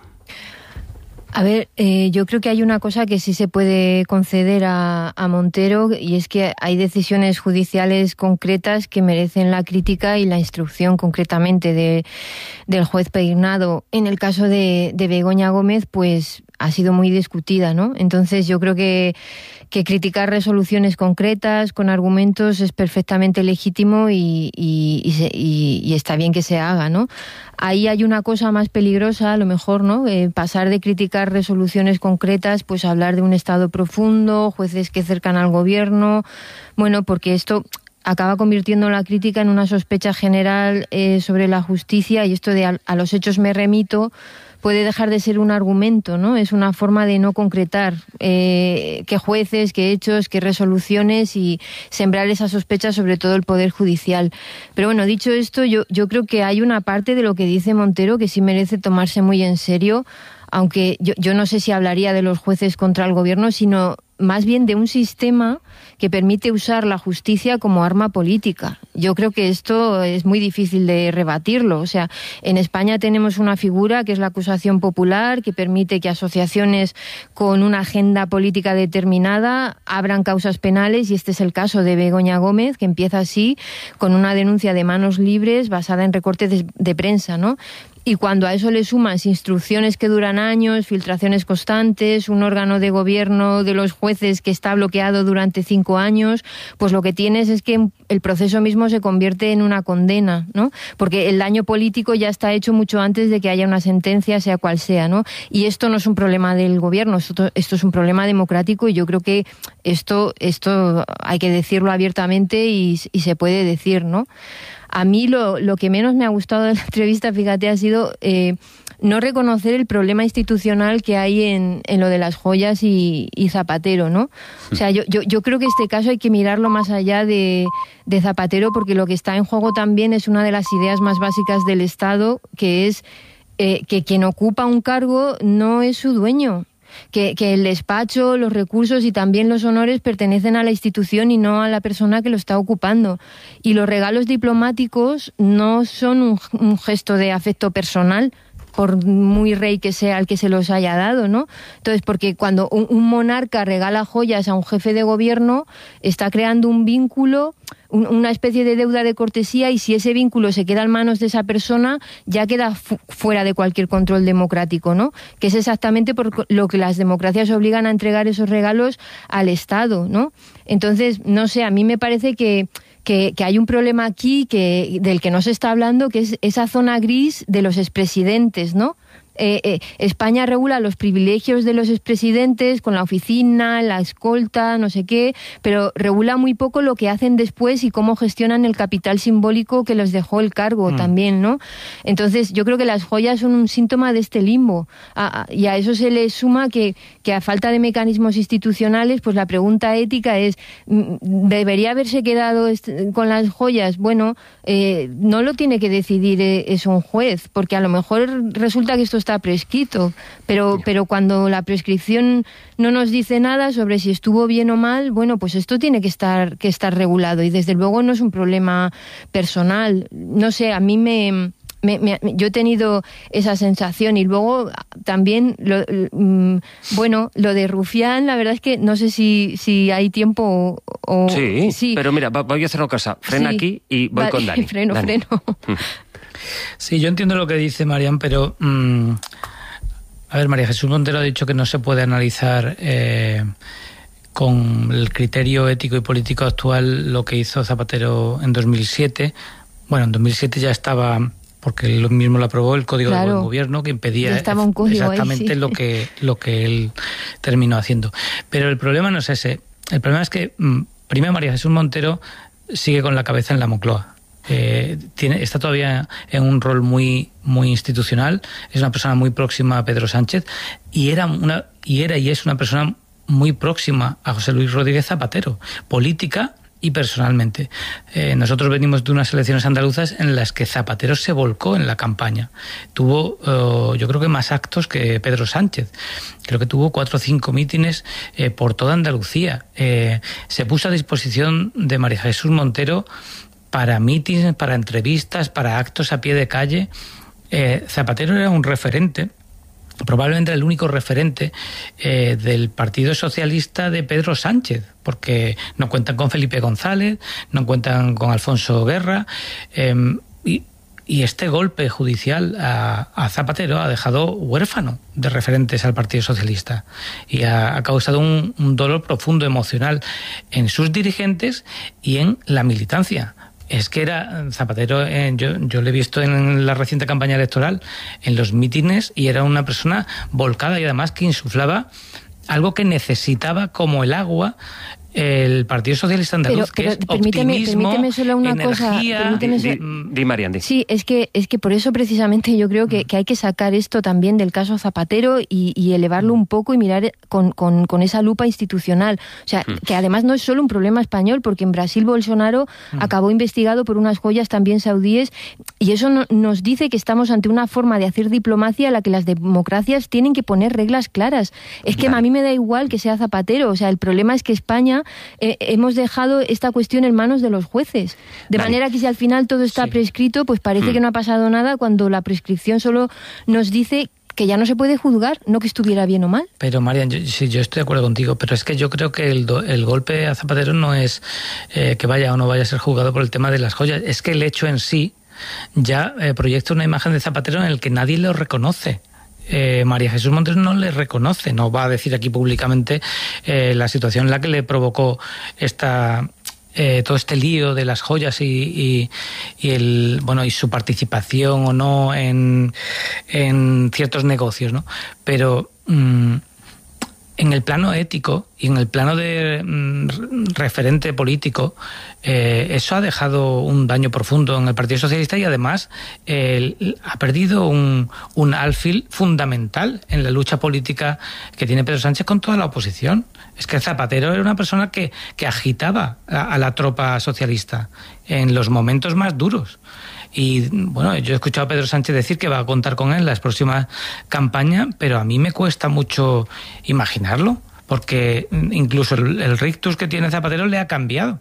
F: A ver, eh, yo creo que hay una cosa que sí se puede conceder a, a Montero, y es que hay decisiones judiciales concretas que merecen la crítica y la instrucción concretamente de, del juez Peinado. En el caso de, de Begoña Gómez, pues ha sido muy discutida, ¿no? Entonces yo creo que, que criticar resoluciones concretas con argumentos es perfectamente legítimo y, y, y, se, y, y está bien que se haga, ¿no? Ahí hay una cosa más peligrosa, a lo mejor, ¿no? Eh, pasar de criticar resoluciones concretas, pues hablar de un Estado profundo, jueces que cercan al Gobierno, bueno, porque esto acaba convirtiendo la crítica en una sospecha general eh, sobre la justicia, y esto de a, a los hechos me remito puede dejar de ser un argumento, ¿no? Es una forma de no concretar eh, qué jueces, qué hechos, qué resoluciones, y sembrar esa sospecha sobre todo el Poder Judicial. Pero bueno, dicho esto, yo, yo creo que hay una parte de lo que dice Montero que sí merece tomarse muy en serio, aunque yo, yo no sé si hablaría de los jueces contra el Gobierno, sino más bien de un sistema que permite usar la justicia como arma política. Yo creo que esto es muy difícil de rebatirlo. O sea, en España tenemos una figura que es la acusación popular, que permite que asociaciones con una agenda política determinada abran causas penales, y este es el caso de Begoña Gómez, que empieza así, con una denuncia de manos libres basada en recortes de, de prensa, ¿no? Y cuando a eso le sumas instrucciones que duran años, filtraciones constantes, un órgano de gobierno de los jueces que está bloqueado durante cinco años, pues lo que tienes es que el proceso mismo se convierte en una condena, ¿no? Porque el daño político ya está hecho mucho antes de que haya una sentencia, sea cual sea, ¿no? Y esto no es un problema del Gobierno, esto, esto es un problema democrático, y yo creo que esto, esto hay que decirlo abiertamente y, y se puede decir, ¿no? A mí lo, lo que menos me ha gustado de la entrevista, fíjate, ha sido eh, no reconocer el problema institucional que hay en, en lo de las joyas y, y Zapatero, ¿no? O sea, yo, yo, yo creo que este caso hay que mirarlo más allá de, de Zapatero, porque lo que está en juego también es una de las ideas más básicas del Estado, que es eh, que quien ocupa un cargo no es su dueño. Que, que el despacho, los recursos y también los honores pertenecen a la institución y no a la persona que lo está ocupando. Y los regalos diplomáticos no son un, un gesto de afecto personal, por muy rey que sea el que se los haya dado, ¿no? Entonces, porque cuando un, un monarca regala joyas a un jefe de gobierno, está creando un vínculo, un, una especie de deuda de cortesía, y si ese vínculo se queda en manos de esa persona, ya queda fu- fuera de cualquier control democrático, ¿no? Que es exactamente por lo que las democracias obligan a entregar esos regalos al Estado, ¿no? Entonces, no sé, a mí me parece que Que, que hay un problema aquí que, del que no se está hablando, que es esa zona gris de los expresidentes, ¿no? Eh, eh, España regula los privilegios de los expresidentes con la oficina, la escolta, no sé qué, pero regula muy poco lo que hacen después y cómo gestionan el capital simbólico que les dejó el cargo mm. también, ¿no? Entonces yo creo que las joyas son un síntoma de este limbo, a, a, y a eso se le suma que, que a falta de mecanismos institucionales, pues la pregunta ética es, ¿debería haberse quedado con las joyas? Bueno, eh, no lo tiene que decidir eh, es un juez, porque a lo mejor resulta que esto está prescrito, pero, pero cuando la prescripción no nos dice nada sobre si estuvo bien o mal, bueno, pues esto tiene que estar, que estar regulado, y desde luego no es un problema personal. No sé, a mí me... Me, me, yo he tenido esa sensación, y luego también lo, mm, bueno, lo de Rufián, la verdad es que no sé si, si hay tiempo o...
A: Sí, sí, pero mira, voy a hacer una cosa, frena sí. aquí y voy vale, con Dani.
F: Freno,
A: Dani.
F: freno.
G: Sí, yo entiendo lo que dice Marian, pero mmm, A ver, María Jesús Montero ha dicho que no se puede analizar eh, con el criterio ético y político actual lo que hizo Zapatero en dos mil siete. Bueno, en dos mil siete ya estaba, porque él mismo lo aprobó, el Código claro, de Buen Gobierno, que impedía exactamente ahí, sí. lo que lo que él terminó haciendo. Pero el problema no es ese. El problema es que, primero, María Jesús Montero sigue con la cabeza en la Moncloa. Eh, tiene, está todavía en un rol muy muy institucional, es una persona muy próxima a Pedro Sánchez y era una y era y es una persona muy próxima a José Luis Rodríguez Zapatero, política y personalmente. Eh, nosotros venimos de unas elecciones andaluzas en las que Zapatero se volcó en la campaña. Tuvo, uh, yo creo que más actos que Pedro Sánchez. Creo que tuvo cuatro o cinco mítines eh, por toda Andalucía. Eh, se puso a disposición de María Jesús Montero para mítines, para entrevistas, para actos a pie de calle. Eh, Zapatero era un referente, probablemente el único referente eh, del Partido Socialista de Pedro Sánchez, porque no cuentan con Felipe González, no cuentan con Alfonso Guerra, eh, y, y este golpe judicial a, a Zapatero ha dejado huérfano de referentes al Partido Socialista y ha, ha causado un, un dolor profundo emocional en sus dirigentes y en la militancia. Es que era Zapatero, eh, yo, yo lo he visto en la reciente campaña electoral, en los mítines, y era una persona volcada y además que insuflaba algo que necesitaba como el agua el Partido Socialista Andaluz, pero, pero, que es
F: permíteme,
G: optimismo,
F: permíteme solo una
G: energía...
F: cosa. Di,
A: di, di Marian, di.
F: Sí, es que, es que por eso precisamente yo creo que, que hay que sacar esto también del caso Zapatero y, y elevarlo un poco y mirar con, con, con esa lupa institucional. O sea, mm. que además no es solo un problema español, porque en Brasil Bolsonaro mm. acabó investigado por unas joyas también saudíes, y eso no, nos dice que estamos ante una forma de hacer diplomacia a la que las democracias tienen que poner reglas claras. Es que vale. a mí me da igual que sea Zapatero, o sea, el problema es que España Eh, hemos dejado esta cuestión en manos de los jueces. De vale. manera que si al final todo está sí. prescrito, pues parece mm. que no ha pasado nada, cuando la prescripción solo nos dice que ya no se puede juzgar, no que estuviera bien o mal.
G: Pero, Marian, yo, sí, yo estoy de acuerdo contigo, pero es que yo creo que el, do, el golpe a Zapatero no es eh, que vaya o no vaya a ser juzgado por el tema de las joyas, es que el hecho en sí ya eh, proyecta una imagen de Zapatero en el que nadie lo reconoce. Eh, María Jesús Montero no le reconoce, no va a decir aquí públicamente eh, la situación en la que le provocó esta eh, todo este lío de las joyas y, y, y el bueno y su participación o no en, en ciertos negocios, ¿no? Pero mmm, en el plano ético y en el plano de mm, referente político, eh, eso ha dejado un daño profundo en el Partido Socialista y además eh, ha perdido un, un alfil fundamental en la lucha política que tiene Pedro Sánchez con toda la oposición. Es que Zapatero era una persona que, que agitaba a, a la tropa socialista en los momentos más duros. Y bueno, yo he escuchado a Pedro Sánchez decir que va a contar con él en las próximas campañas, pero a mí me cuesta mucho imaginarlo, porque incluso el, el rictus que tiene Zapatero le ha cambiado,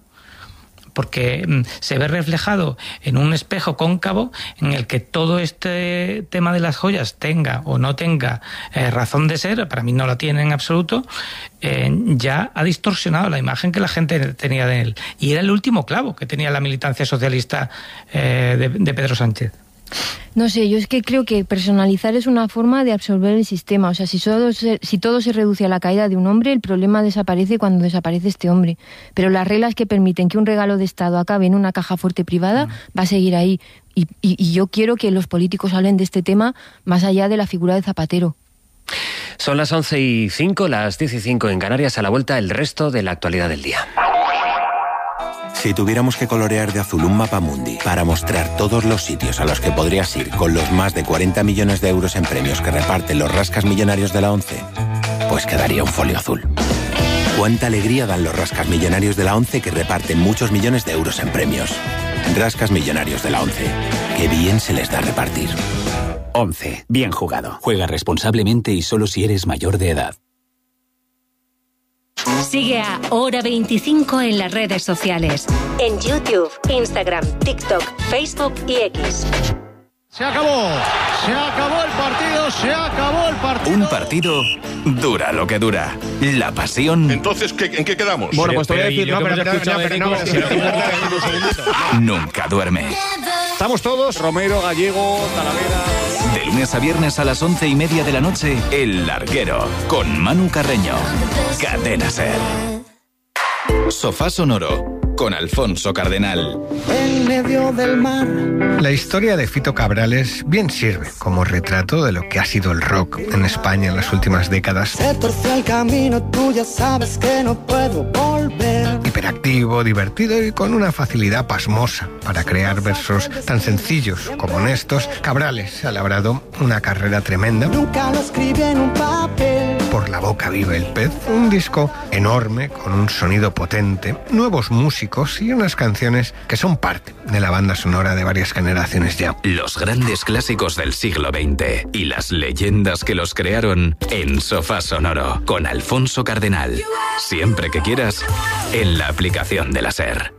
G: porque se ve reflejado en un espejo cóncavo en el que todo este tema de las joyas tenga o no tenga eh, razón de ser, para mí no la tiene en absoluto, eh, ya ha distorsionado la imagen que la gente tenía de él. Y era el último clavo que tenía la militancia socialista eh, de, de Pedro Sánchez.
F: No sé, yo es que creo que personalizar es una forma de absorber el sistema. O sea, si todo, se, si todo se reduce a la caída de un hombre, el problema desaparece cuando desaparece este hombre. Pero las reglas que permiten que un regalo de Estado acabe en una caja fuerte privada mm. va a seguir ahí. Y, y, y yo quiero que los políticos hablen de este tema más allá de la figura de Zapatero.
A: Son las once y cinco, las diez y cinco en Canarias. A la vuelta, el resto de la actualidad del día.
H: Si tuviéramos que colorear de azul un mapa mundi para mostrar todos los sitios a los que podrías ir con los más de cuarenta millones de euros en premios que reparten los rascas millonarios de la ONCE, pues quedaría un folio azul. Cuánta alegría dan los rascas millonarios de la ONCE que reparten muchos millones de euros en premios. Rascas millonarios de la ONCE. Qué bien se les da repartir.
I: ONCE. Bien jugado. Juega responsablemente y solo si eres mayor de edad.
J: Sigue a Hora veinticinco en las redes sociales. En YouTube, Instagram, TikTok, Facebook y X.
K: Se acabó, se acabó el partido, se acabó el partido.
E: Un partido dura lo que dura. La pasión.
L: Entonces, ¿qué, ¿en qué quedamos?
K: Bueno, pues te voy a decir, no, pero no, pero no,
E: nunca duerme.
K: Estamos todos, Romero, Gallego, Talavera.
E: De
L: lunes a viernes a las once y media de la noche, El Larguero, con Manu Carreño. Cadena SER. Sofá Sonoro, con Alfonso Cardenal.
M: En medio del mar.
N: La historia de Fito Cabrales bien sirve como retrato de lo que ha sido el rock en España en las últimas décadas.
M: Se torció el camino, tú ya sabes que no puedo volver.
N: Hiperactivo, divertido y con una facilidad pasmosa para crear versos tan sencillos como honestos, Cabrales ha labrado una carrera tremenda.
M: Nunca lo escribí en un papel.
N: Por la boca vive el pez, un disco enorme con un sonido potente, nuevos músicos y unas canciones que son parte de la banda sonora de varias generaciones ya.
L: Los grandes clásicos del siglo veinte y las leyendas que los crearon en Sofá Sonoro, con Alfonso Cardenal. Siempre que quieras, en la aplicación de la SER.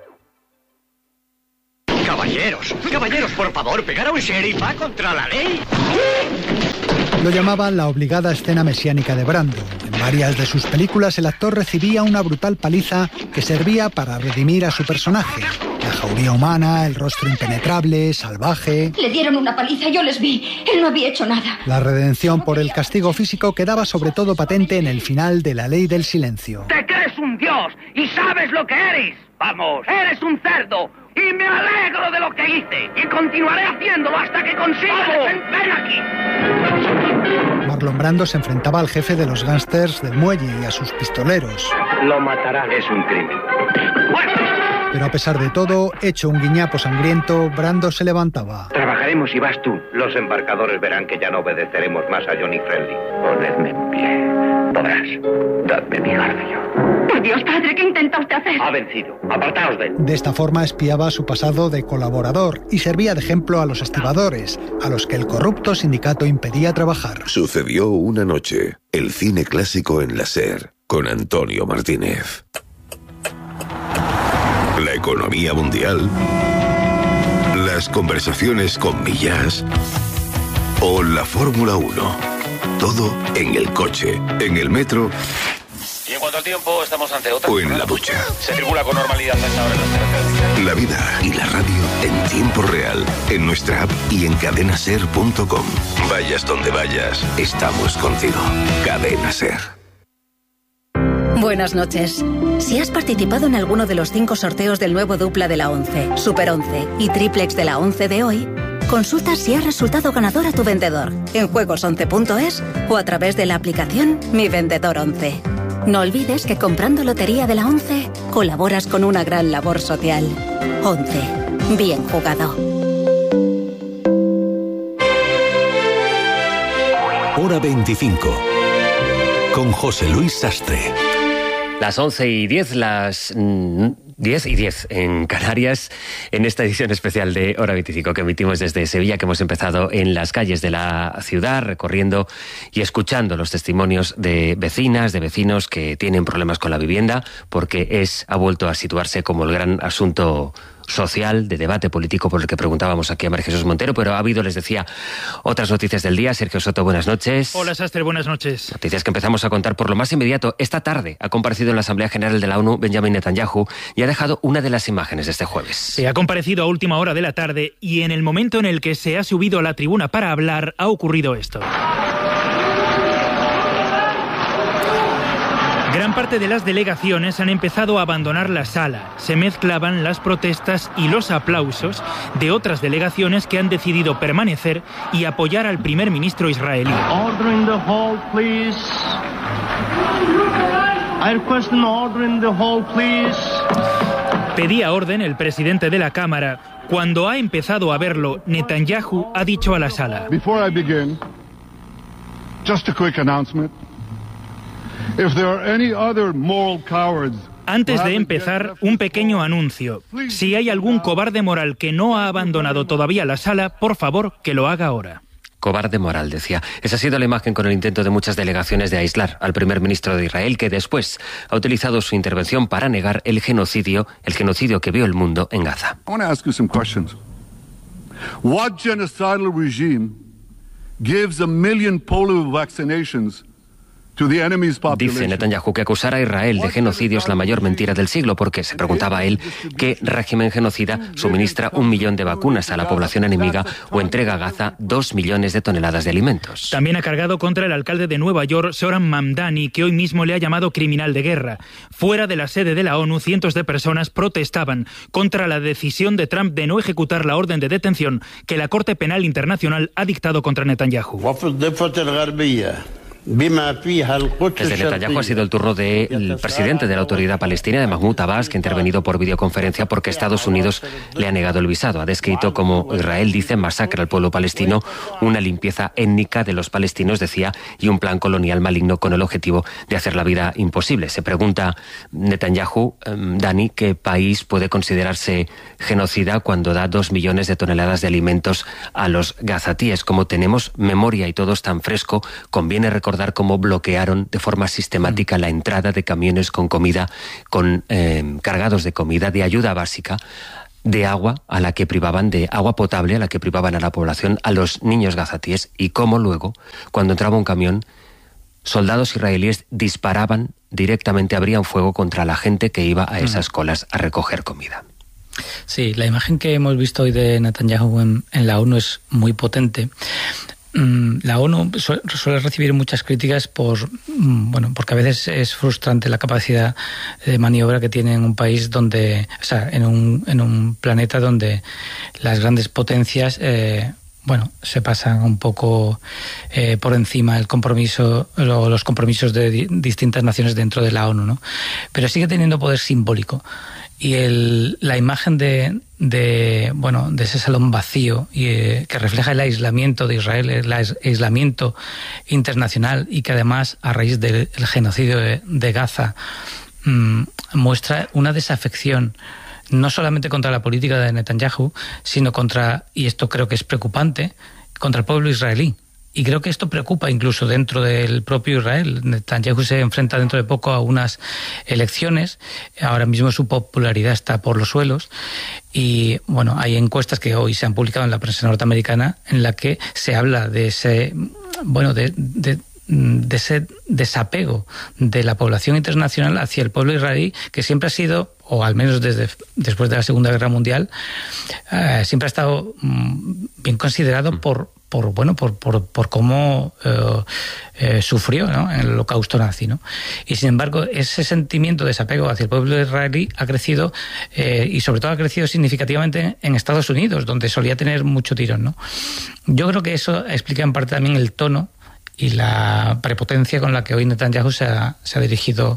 O: Caballeros, caballeros, por favor, pegar a un sheriff va contra la ley.
P: Lo llamaban la obligada escena mesiánica de Brando. En varias de sus películas el actor recibía una brutal paliza que servía para redimir a su personaje. La jauría humana, el rostro impenetrable, salvaje.
Q: Le dieron una paliza, yo les vi. Él no había hecho nada.
P: La redención por el castigo físico quedaba sobre todo patente en el final de La Ley del Silencio.
O: Te crees un dios y sabes lo que eres. Vamos, eres un cerdo. Y me alegro de lo que hice. Y continuaré haciéndolo hasta que consiga defender aquí.
P: Marlon Brando se enfrentaba al jefe de los gángsters del muelle y a sus pistoleros.
O: Lo matarán. Es un crimen.
P: Pero a pesar de todo, hecho un guiñapo sangriento, Brando se levantaba.
O: Trabajaremos y vas tú. Los embarcadores verán que ya no obedeceremos más a Johnny Friendly. Ponedme en pie. Podrás. Dadme mi garfio.
Q: Por Dios, padre, ¿qué intenta usted hacer?
O: Ha vencido. Apartaos de él.
P: De esta forma espiaba su pasado de colaborador y servía de ejemplo a los estibadores, a los que el corrupto sindicato impedía trabajar.
R: Sucedió una noche. El cine clásico en la SER, con Antonio Martínez. La economía mundial, las conversaciones con Millás o la Fórmula uno. Todo en el coche, en el metro.
S: Y en cuanto al tiempo, estamos ante otra.
R: O en la ducha.
S: Se circula con normalidad a esta hora en las carreteras.
R: La vida y la radio en tiempo real, en nuestra app y en cadena ser punto com. Vayas donde vayas, estamos contigo. Cadena SER.
T: Buenas noches. Si has participado en alguno de los cinco sorteos del nuevo dupla de la once, Super once y Triplex de la once de hoy, consulta si has resultado ganador a tu vendedor en juegos once punto es o a través de la aplicación Mi Vendedor once. No olvides que comprando Lotería de la once colaboras con una gran labor social. once. Bien jugado.
E: Hora veinticinco. Con José Luis Sastre.
A: Las once y diez, las diez y diez en Canarias, en esta edición especial de Hora veinticinco que emitimos desde Sevilla, que hemos empezado en las calles de la ciudad, recorriendo y escuchando los testimonios de vecinas, de vecinos que tienen problemas con la vivienda, porque es ha vuelto a situarse como el gran asunto social, de debate político, por el que preguntábamos aquí a María Jesús Montero, pero ha habido, les decía, otras noticias del día. Sergio Soto, buenas noches.
U: Hola, Sastre, buenas noches.
A: Noticias que empezamos a contar por lo más inmediato. Esta tarde ha comparecido en la Asamblea General de la ONU Benjamin Netanyahu y ha dejado una de las imágenes de este jueves.
U: Se ha comparecido a última hora de la tarde y en el momento en el que se ha subido a la tribuna para hablar ha ocurrido esto. Gran parte de las delegaciones han empezado a abandonar la sala. Se mezclaban las protestas y los aplausos de otras delegaciones que han decidido permanecer y apoyar al primer ministro israelí.
K: Order in the hall, please. I request an order in the hall, please.
U: Pedía orden el presidente de la Cámara. Cuando ha empezado a verlo, Netanyahu ha dicho a la sala:
V: Before I begin, just a quick announcement. If there are any other moral cowards,
U: Antes de empezar, un pequeño anuncio. Si hay algún cobarde moral que no ha abandonado todavía la sala, por favor, que lo haga ahora.
A: Cobarde moral, decía. Esa ha sido la imagen con el intento de muchas delegaciones de aislar al primer ministro de Israel, que después ha utilizado su intervención para negar el genocidio, el genocidio que vio el mundo en Gaza.
V: I want to ask you some questions. What genocidal regime gives a million polio vaccinations
A: Dice Netanyahu que acusar a Israel de genocidio es la mayor mentira del siglo, porque se preguntaba él qué régimen genocida suministra un millón de vacunas a la población enemiga o entrega a Gaza dos millones de toneladas de alimentos.
U: También ha cargado contra el alcalde de Nueva York, Zohran Mamdani, que hoy mismo le ha llamado criminal de guerra. Fuera de la sede de la ONU, cientos de personas protestaban contra la decisión de Trump de no ejecutar la orden de detención que la Corte Penal Internacional ha dictado contra Netanyahu.
A: Desde Netanyahu ha sido el turno del presidente de la Autoridad Palestina, de Mahmoud Abbas, que ha intervenido por videoconferencia porque Estados Unidos le ha negado el visado. Ha descrito como Israel, dice, masacra al pueblo palestino, una limpieza étnica de los palestinos, decía, y un plan colonial maligno con el objetivo de hacer la vida imposible. Se pregunta Netanyahu, eh, Dani, ¿qué país puede considerarse genocida cuando da dos millones de toneladas de alimentos a los gazatíes? Como tenemos memoria y todo es tan fresco, conviene recordar cómo bloquearon de forma sistemática la entrada de camiones con comida, con eh, cargados de comida, de ayuda básica, de agua a la que privaban, de agua potable a la que privaban a la población, a los niños gazatíes, y cómo luego, cuando entraba un camión, soldados israelíes disparaban directamente, abrían fuego contra la gente que iba a esas colas a recoger comida.
G: Sí, la imagen que hemos visto hoy de Netanyahu en, en la ONU es muy potente. La ONU suele recibir muchas críticas por, bueno, porque a veces es frustrante la capacidad de maniobra que tiene en un país donde, o sea, en un, en un planeta donde las grandes potencias, eh, bueno, se pasan un poco eh, por encima el compromiso, o los compromisos de di- distintas naciones dentro de la ONU, ¿no? Pero sigue teniendo poder simbólico. Y el, la imagen de, de, bueno, de ese salón vacío y, eh, que refleja el aislamiento de Israel, el aislamiento internacional, y que además, a raíz del genocidio de, de Gaza, mmm, muestra una desafección no solamente contra la política de Netanyahu, sino contra, y esto creo que es preocupante, contra el pueblo israelí. Y creo que esto preocupa incluso dentro del propio Israel. Netanyahu se enfrenta dentro de poco a unas elecciones. Ahora mismo su popularidad está por los suelos. Y bueno, hay encuestas que hoy se han publicado en la prensa norteamericana en la que se habla de ese, bueno, de, de de ese desapego de la población internacional hacia el pueblo israelí, que siempre ha sido, o al menos desde después de la Segunda Guerra Mundial, eh, siempre ha estado mm, bien considerado por por bueno por por, por cómo eh, eh, sufrió, ¿no?, en el holocausto nazi, ¿no? Y sin embargo, ese sentimiento de desapego hacia el pueblo israelí ha crecido, eh, y sobre todo ha crecido significativamente en Estados Unidos, donde solía tener mucho tirón, ¿no? Yo creo que eso explica en parte también el tono y la prepotencia con la que hoy Netanyahu se ha, se ha dirigido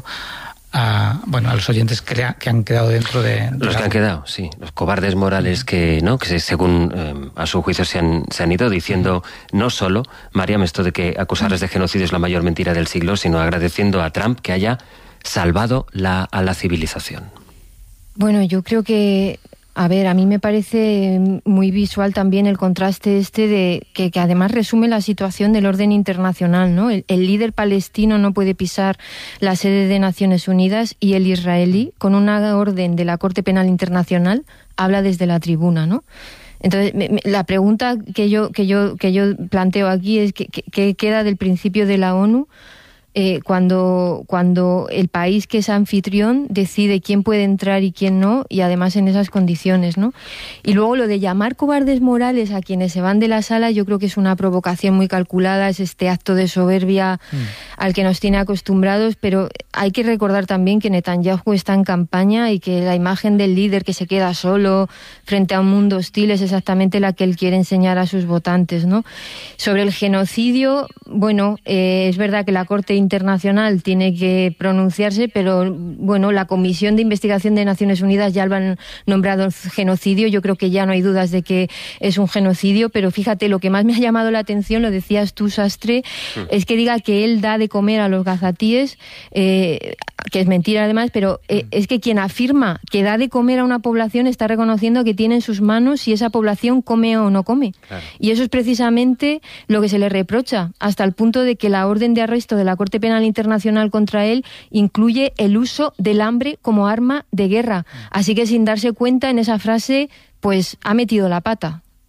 G: a, bueno, a los oyentes que, ha, que han quedado dentro de... de
A: los la... que han quedado, sí. Los cobardes morales que, ¿no?, que según eh, a su juicio se han, se han ido diciendo no solo, Mariam, esto de que acusarles de genocidio es la mayor mentira del siglo, sino agradeciendo a Trump que haya salvado la, a la civilización.
F: Bueno, yo creo que... A ver, a mí me parece muy visual también el contraste este de que, que además resume la situación del orden internacional, ¿no? El, el líder palestino no puede pisar la sede de Naciones Unidas y el israelí, con una orden de la Corte Penal Internacional, habla desde la tribuna, ¿no? Entonces, me, me, la pregunta que yo que yo que yo planteo aquí es ¿qué, qué queda del principio de la ONU? Eh, cuando, cuando el país que es anfitrión decide quién puede entrar y quién no, y además en esas condiciones, ¿no? Y luego lo de llamar cobardes morales a quienes se van de la sala, yo creo que es una provocación muy calculada, es este acto de soberbia mm. al que nos tiene acostumbrados, pero hay que recordar también que Netanyahu está en campaña y que la imagen del líder que se queda solo frente a un mundo hostil es exactamente la que él quiere enseñar a sus votantes, ¿no? Sobre el genocidio, bueno, eh, es verdad que la Corte Internacional tiene que pronunciarse, pero bueno, la Comisión de Investigación de Naciones Unidas ya lo han nombrado genocidio. Yo creo que ya no hay dudas de que es un genocidio, pero fíjate, lo que más me ha llamado la atención, lo decías tú, Sastre, sí. es que diga que él da de comer a los gazatíes, eh, que es mentira además, pero eh, es que quien afirma que da de comer a una población está reconociendo que tiene en sus manos si esa población come o no come. Claro. Y eso es precisamente lo que se le reprocha, hasta el punto de que la orden de arresto de la Corte Penal Internacional contra él incluye el uso del hambre como arma de guerra. Así que sin darse cuenta, en esa frase, pues ha metido la pata.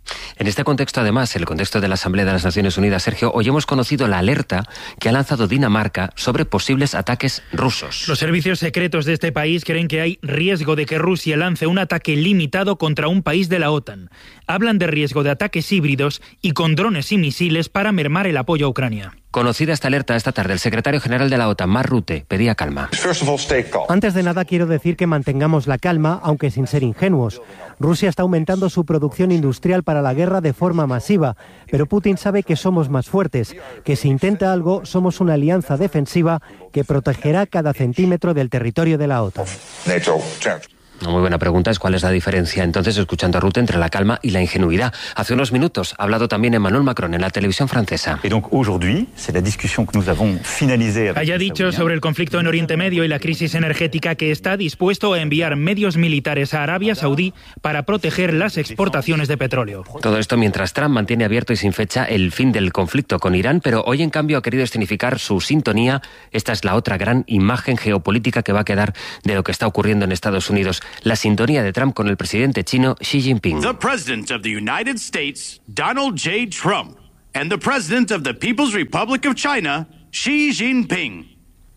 A: En este contexto, además, el contexto de la Asamblea de las Naciones Unidas, Sergio, hoy hemos conocido la alerta que ha lanzado Dinamarca sobre posibles ataques rusos.
U: Los servicios secretos de este país creen que hay riesgo de que Rusia lance un ataque limitado contra un país de la OTAN. Hablan de riesgo de ataques híbridos y con drones y misiles para mermar el apoyo a Ucrania.
A: Conocida esta alerta esta tarde, el secretario general de la OTAN, Mark Rutte, pedía calma.
C: Antes de nada, quiero decir que mantengamos la calma, aunque sin ser ingenuos. Rusia está aumentando su producción industrial para la guerra de forma masiva, pero Putin sabe que somos más fuertes, que si intenta algo, somos una alianza defensiva que protegerá cada centímetro del territorio de la OTAN.
A: Una muy buena pregunta es cuál es la diferencia, entonces, escuchando a Rutte, entre la calma y la ingenuidad. Hace unos minutos ha hablado también Emmanuel Macron en la televisión francesa.
U: Haya dicho sobre el conflicto en Oriente Medio y la crisis energética que está dispuesto a enviar medios militares a Arabia Saudí para proteger las exportaciones de petróleo.
A: Todo esto mientras Trump mantiene abierto y sin fecha el fin del conflicto con Irán, pero hoy en cambio ha querido escenificar su sintonía. Esta es la otra gran imagen geopolítica que va a quedar de lo que está ocurriendo en Estados Unidos. La sintonía de Trump con el presidente chino Xi Jinping.
D: The President of the United States, Donald J. Trump, and the President of the People's Republic of China, Xi Jinping.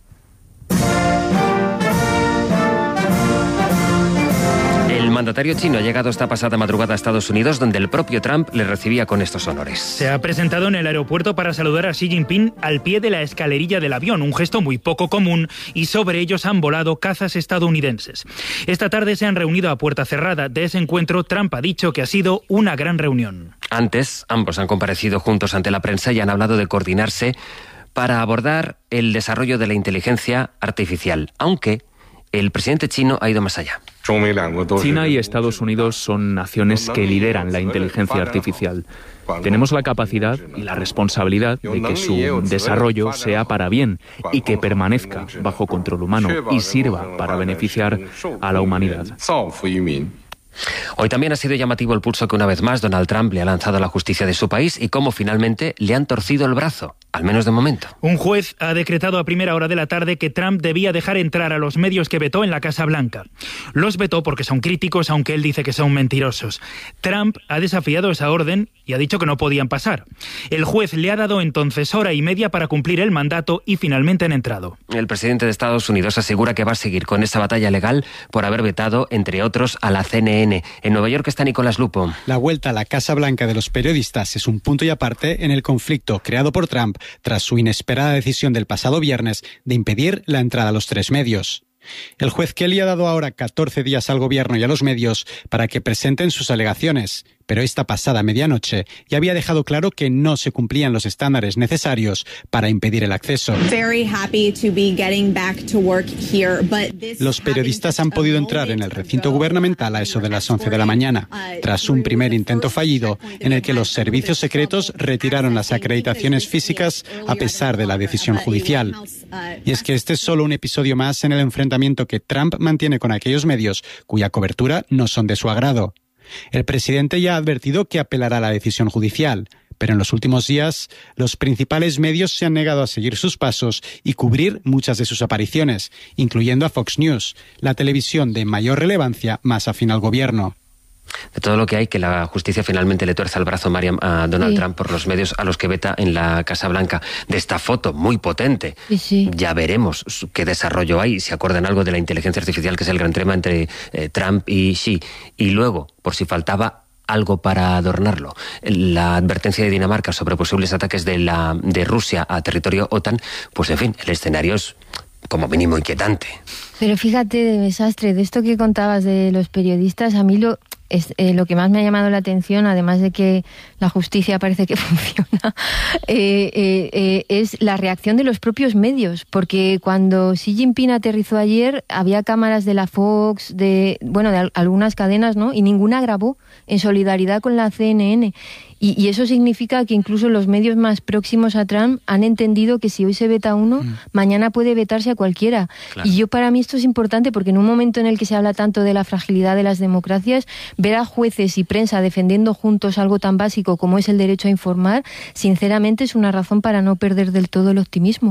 A: El mandatario chino ha llegado esta pasada madrugada a Estados Unidos, donde el propio Trump le recibía con estos honores.
U: Se ha presentado en el aeropuerto para saludar a Xi Jinping al pie de la escalerilla del avión, un gesto muy poco común, y sobre ellos han volado cazas estadounidenses. Esta tarde se han reunido a puerta cerrada. De ese encuentro, Trump ha dicho que ha sido una gran reunión.
A: Antes, ambos han comparecido juntos ante la prensa y han hablado de coordinarse para abordar el desarrollo de la inteligencia artificial, aunque el presidente chino ha ido más allá.
W: China y Estados Unidos son naciones que lideran la inteligencia artificial. Tenemos la capacidad y la responsabilidad de que su desarrollo sea para bien y que permanezca bajo control humano y sirva para beneficiar a la humanidad.
A: Hoy también ha sido llamativo el pulso que una vez más Donald Trump le ha lanzado a la justicia de su país y cómo finalmente le han torcido el brazo, al menos de momento.
U: Un juez ha decretado a primera hora de la tarde que Trump debía dejar entrar a los medios que vetó en la Casa Blanca. Los vetó porque son críticos, aunque él dice que son mentirosos. Trump ha desafiado esa orden y ha dicho que no podían pasar. El juez le ha dado entonces hora y media para cumplir el mandato y finalmente han entrado.
A: El presidente de Estados Unidos asegura que va a seguir con esa batalla legal por haber vetado, entre otros, a la C N N. En Nueva York está Nicolás Lupo.
X: La vuelta a la Casa Blanca de los periodistas es un punto y aparte en el conflicto creado por Trump tras su inesperada decisión del pasado viernes de impedir la entrada a los tres medios. El juez Kelly ha dado ahora catorce días al gobierno y a los medios para que presenten sus alegaciones, pero esta pasada medianoche ya había dejado claro que no se cumplían los estándares necesarios para impedir el acceso. Los periodistas han podido entrar en el recinto gubernamental a eso de las once de la mañana, tras un primer intento fallido en el que los servicios secretos retiraron las acreditaciones físicas a pesar de la decisión judicial. Y es que este es solo un episodio más en el enfrentamiento que Trump mantiene con aquellos medios cuya cobertura no son de su agrado. El presidente ya ha advertido que apelará a la decisión judicial, pero en los últimos días los principales medios se han negado a seguir sus pasos y cubrir muchas de sus apariciones, incluyendo a Fox News, la televisión de mayor relevancia más afín al gobierno.
A: De todo lo que hay, que la justicia finalmente le tuerza el brazo, Mariam, a Donald sí. Trump por los medios a los que veta en la Casa Blanca. De esta foto muy potente,
F: sí, sí.
A: ya veremos qué desarrollo hay, si acuerdan algo de la inteligencia artificial, que es el gran tema entre eh, Trump y Xi. Y luego, por si faltaba algo para adornarlo, la advertencia de Dinamarca sobre posibles ataques de, la, de Rusia a territorio OTAN, pues en fin, el escenario es como mínimo inquietante.
F: Pero fíjate, de desastre, de esto que contabas de los periodistas, a mí lo... Es, eh, lo que más me ha llamado la atención, además de que la justicia parece que funciona, eh, eh, eh, es la reacción de los propios medios, porque cuando Xi Jinping aterrizó ayer había cámaras de la Fox, de bueno, de al- algunas cadenas, ¿no? Y ninguna grabó en solidaridad con la C N N. Y, y eso significa que incluso los medios más próximos a Trump han entendido que si hoy se veta uno, mm. mañana puede vetarse a cualquiera. Claro. Y yo, para mí esto es importante porque en un momento en el que se habla tanto de la fragilidad de las democracias, ver a jueces y prensa defendiendo juntos algo tan básico como es el derecho a informar, sinceramente es una razón para no perder del todo el optimismo.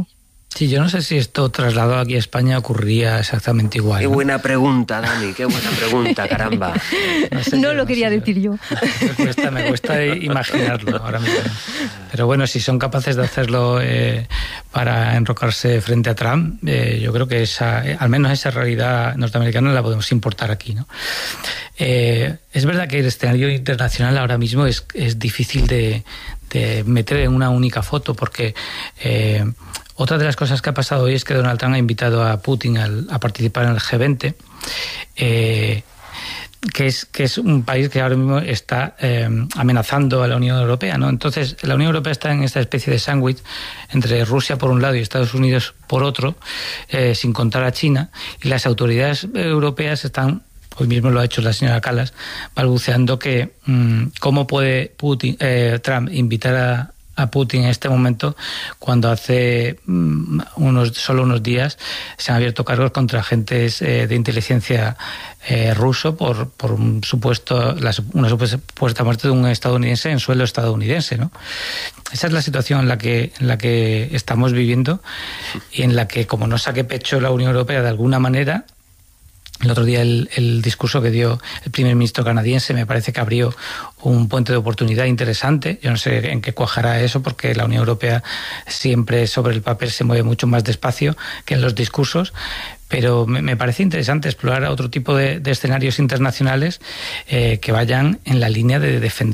G: Sí, yo no sé si esto trasladado aquí a España ocurría exactamente igual.
A: Qué
G: ¿no?
A: buena pregunta, Dani, qué buena pregunta, caramba.
F: No, sé no yo, lo no quería sé. decir yo.
G: Me cuesta, me cuesta imaginarlo ahora mismo. Pero bueno, si son capaces de hacerlo eh, para enrocarse frente a Trump, eh, yo creo que esa, eh, al menos esa realidad norteamericana la podemos importar aquí, ¿no? Eh, es verdad que el escenario internacional ahora mismo es, es difícil de, de meter en una única foto, porque eh, otra de las cosas que ha pasado hoy es que Donald Trump ha invitado a Putin a, a participar en el G veinte, eh, que es que es un país que ahora mismo está eh, amenazando a la Unión Europea, ¿no? Entonces, la Unión Europea está en esta especie de sándwich entre Rusia por un lado y Estados Unidos por otro, eh, sin contar a China, y las autoridades europeas están, hoy mismo lo ha hecho la señora Kallas, balbuceando que mmm, cómo puede Putin, eh, Trump invitar a a Putin en este momento, cuando hace um, unos solo unos días se han abierto cargos contra agentes eh, de inteligencia eh, ruso por, por un supuesto la, una supuesta muerte de un estadounidense en suelo estadounidense, ¿no? Esa es la situación en la que en la que estamos viviendo, y en la que, como no saque pecho la Unión Europea de alguna manera. El otro día el, el discurso que dio el primer ministro canadiense me parece que abrió un puente de oportunidad interesante. Yo no sé en qué cuajará eso, porque la Unión Europea siempre sobre el papel se mueve mucho más despacio que en los discursos, pero me, me parece interesante explorar otro tipo de, de escenarios internacionales eh, que vayan en la línea de defender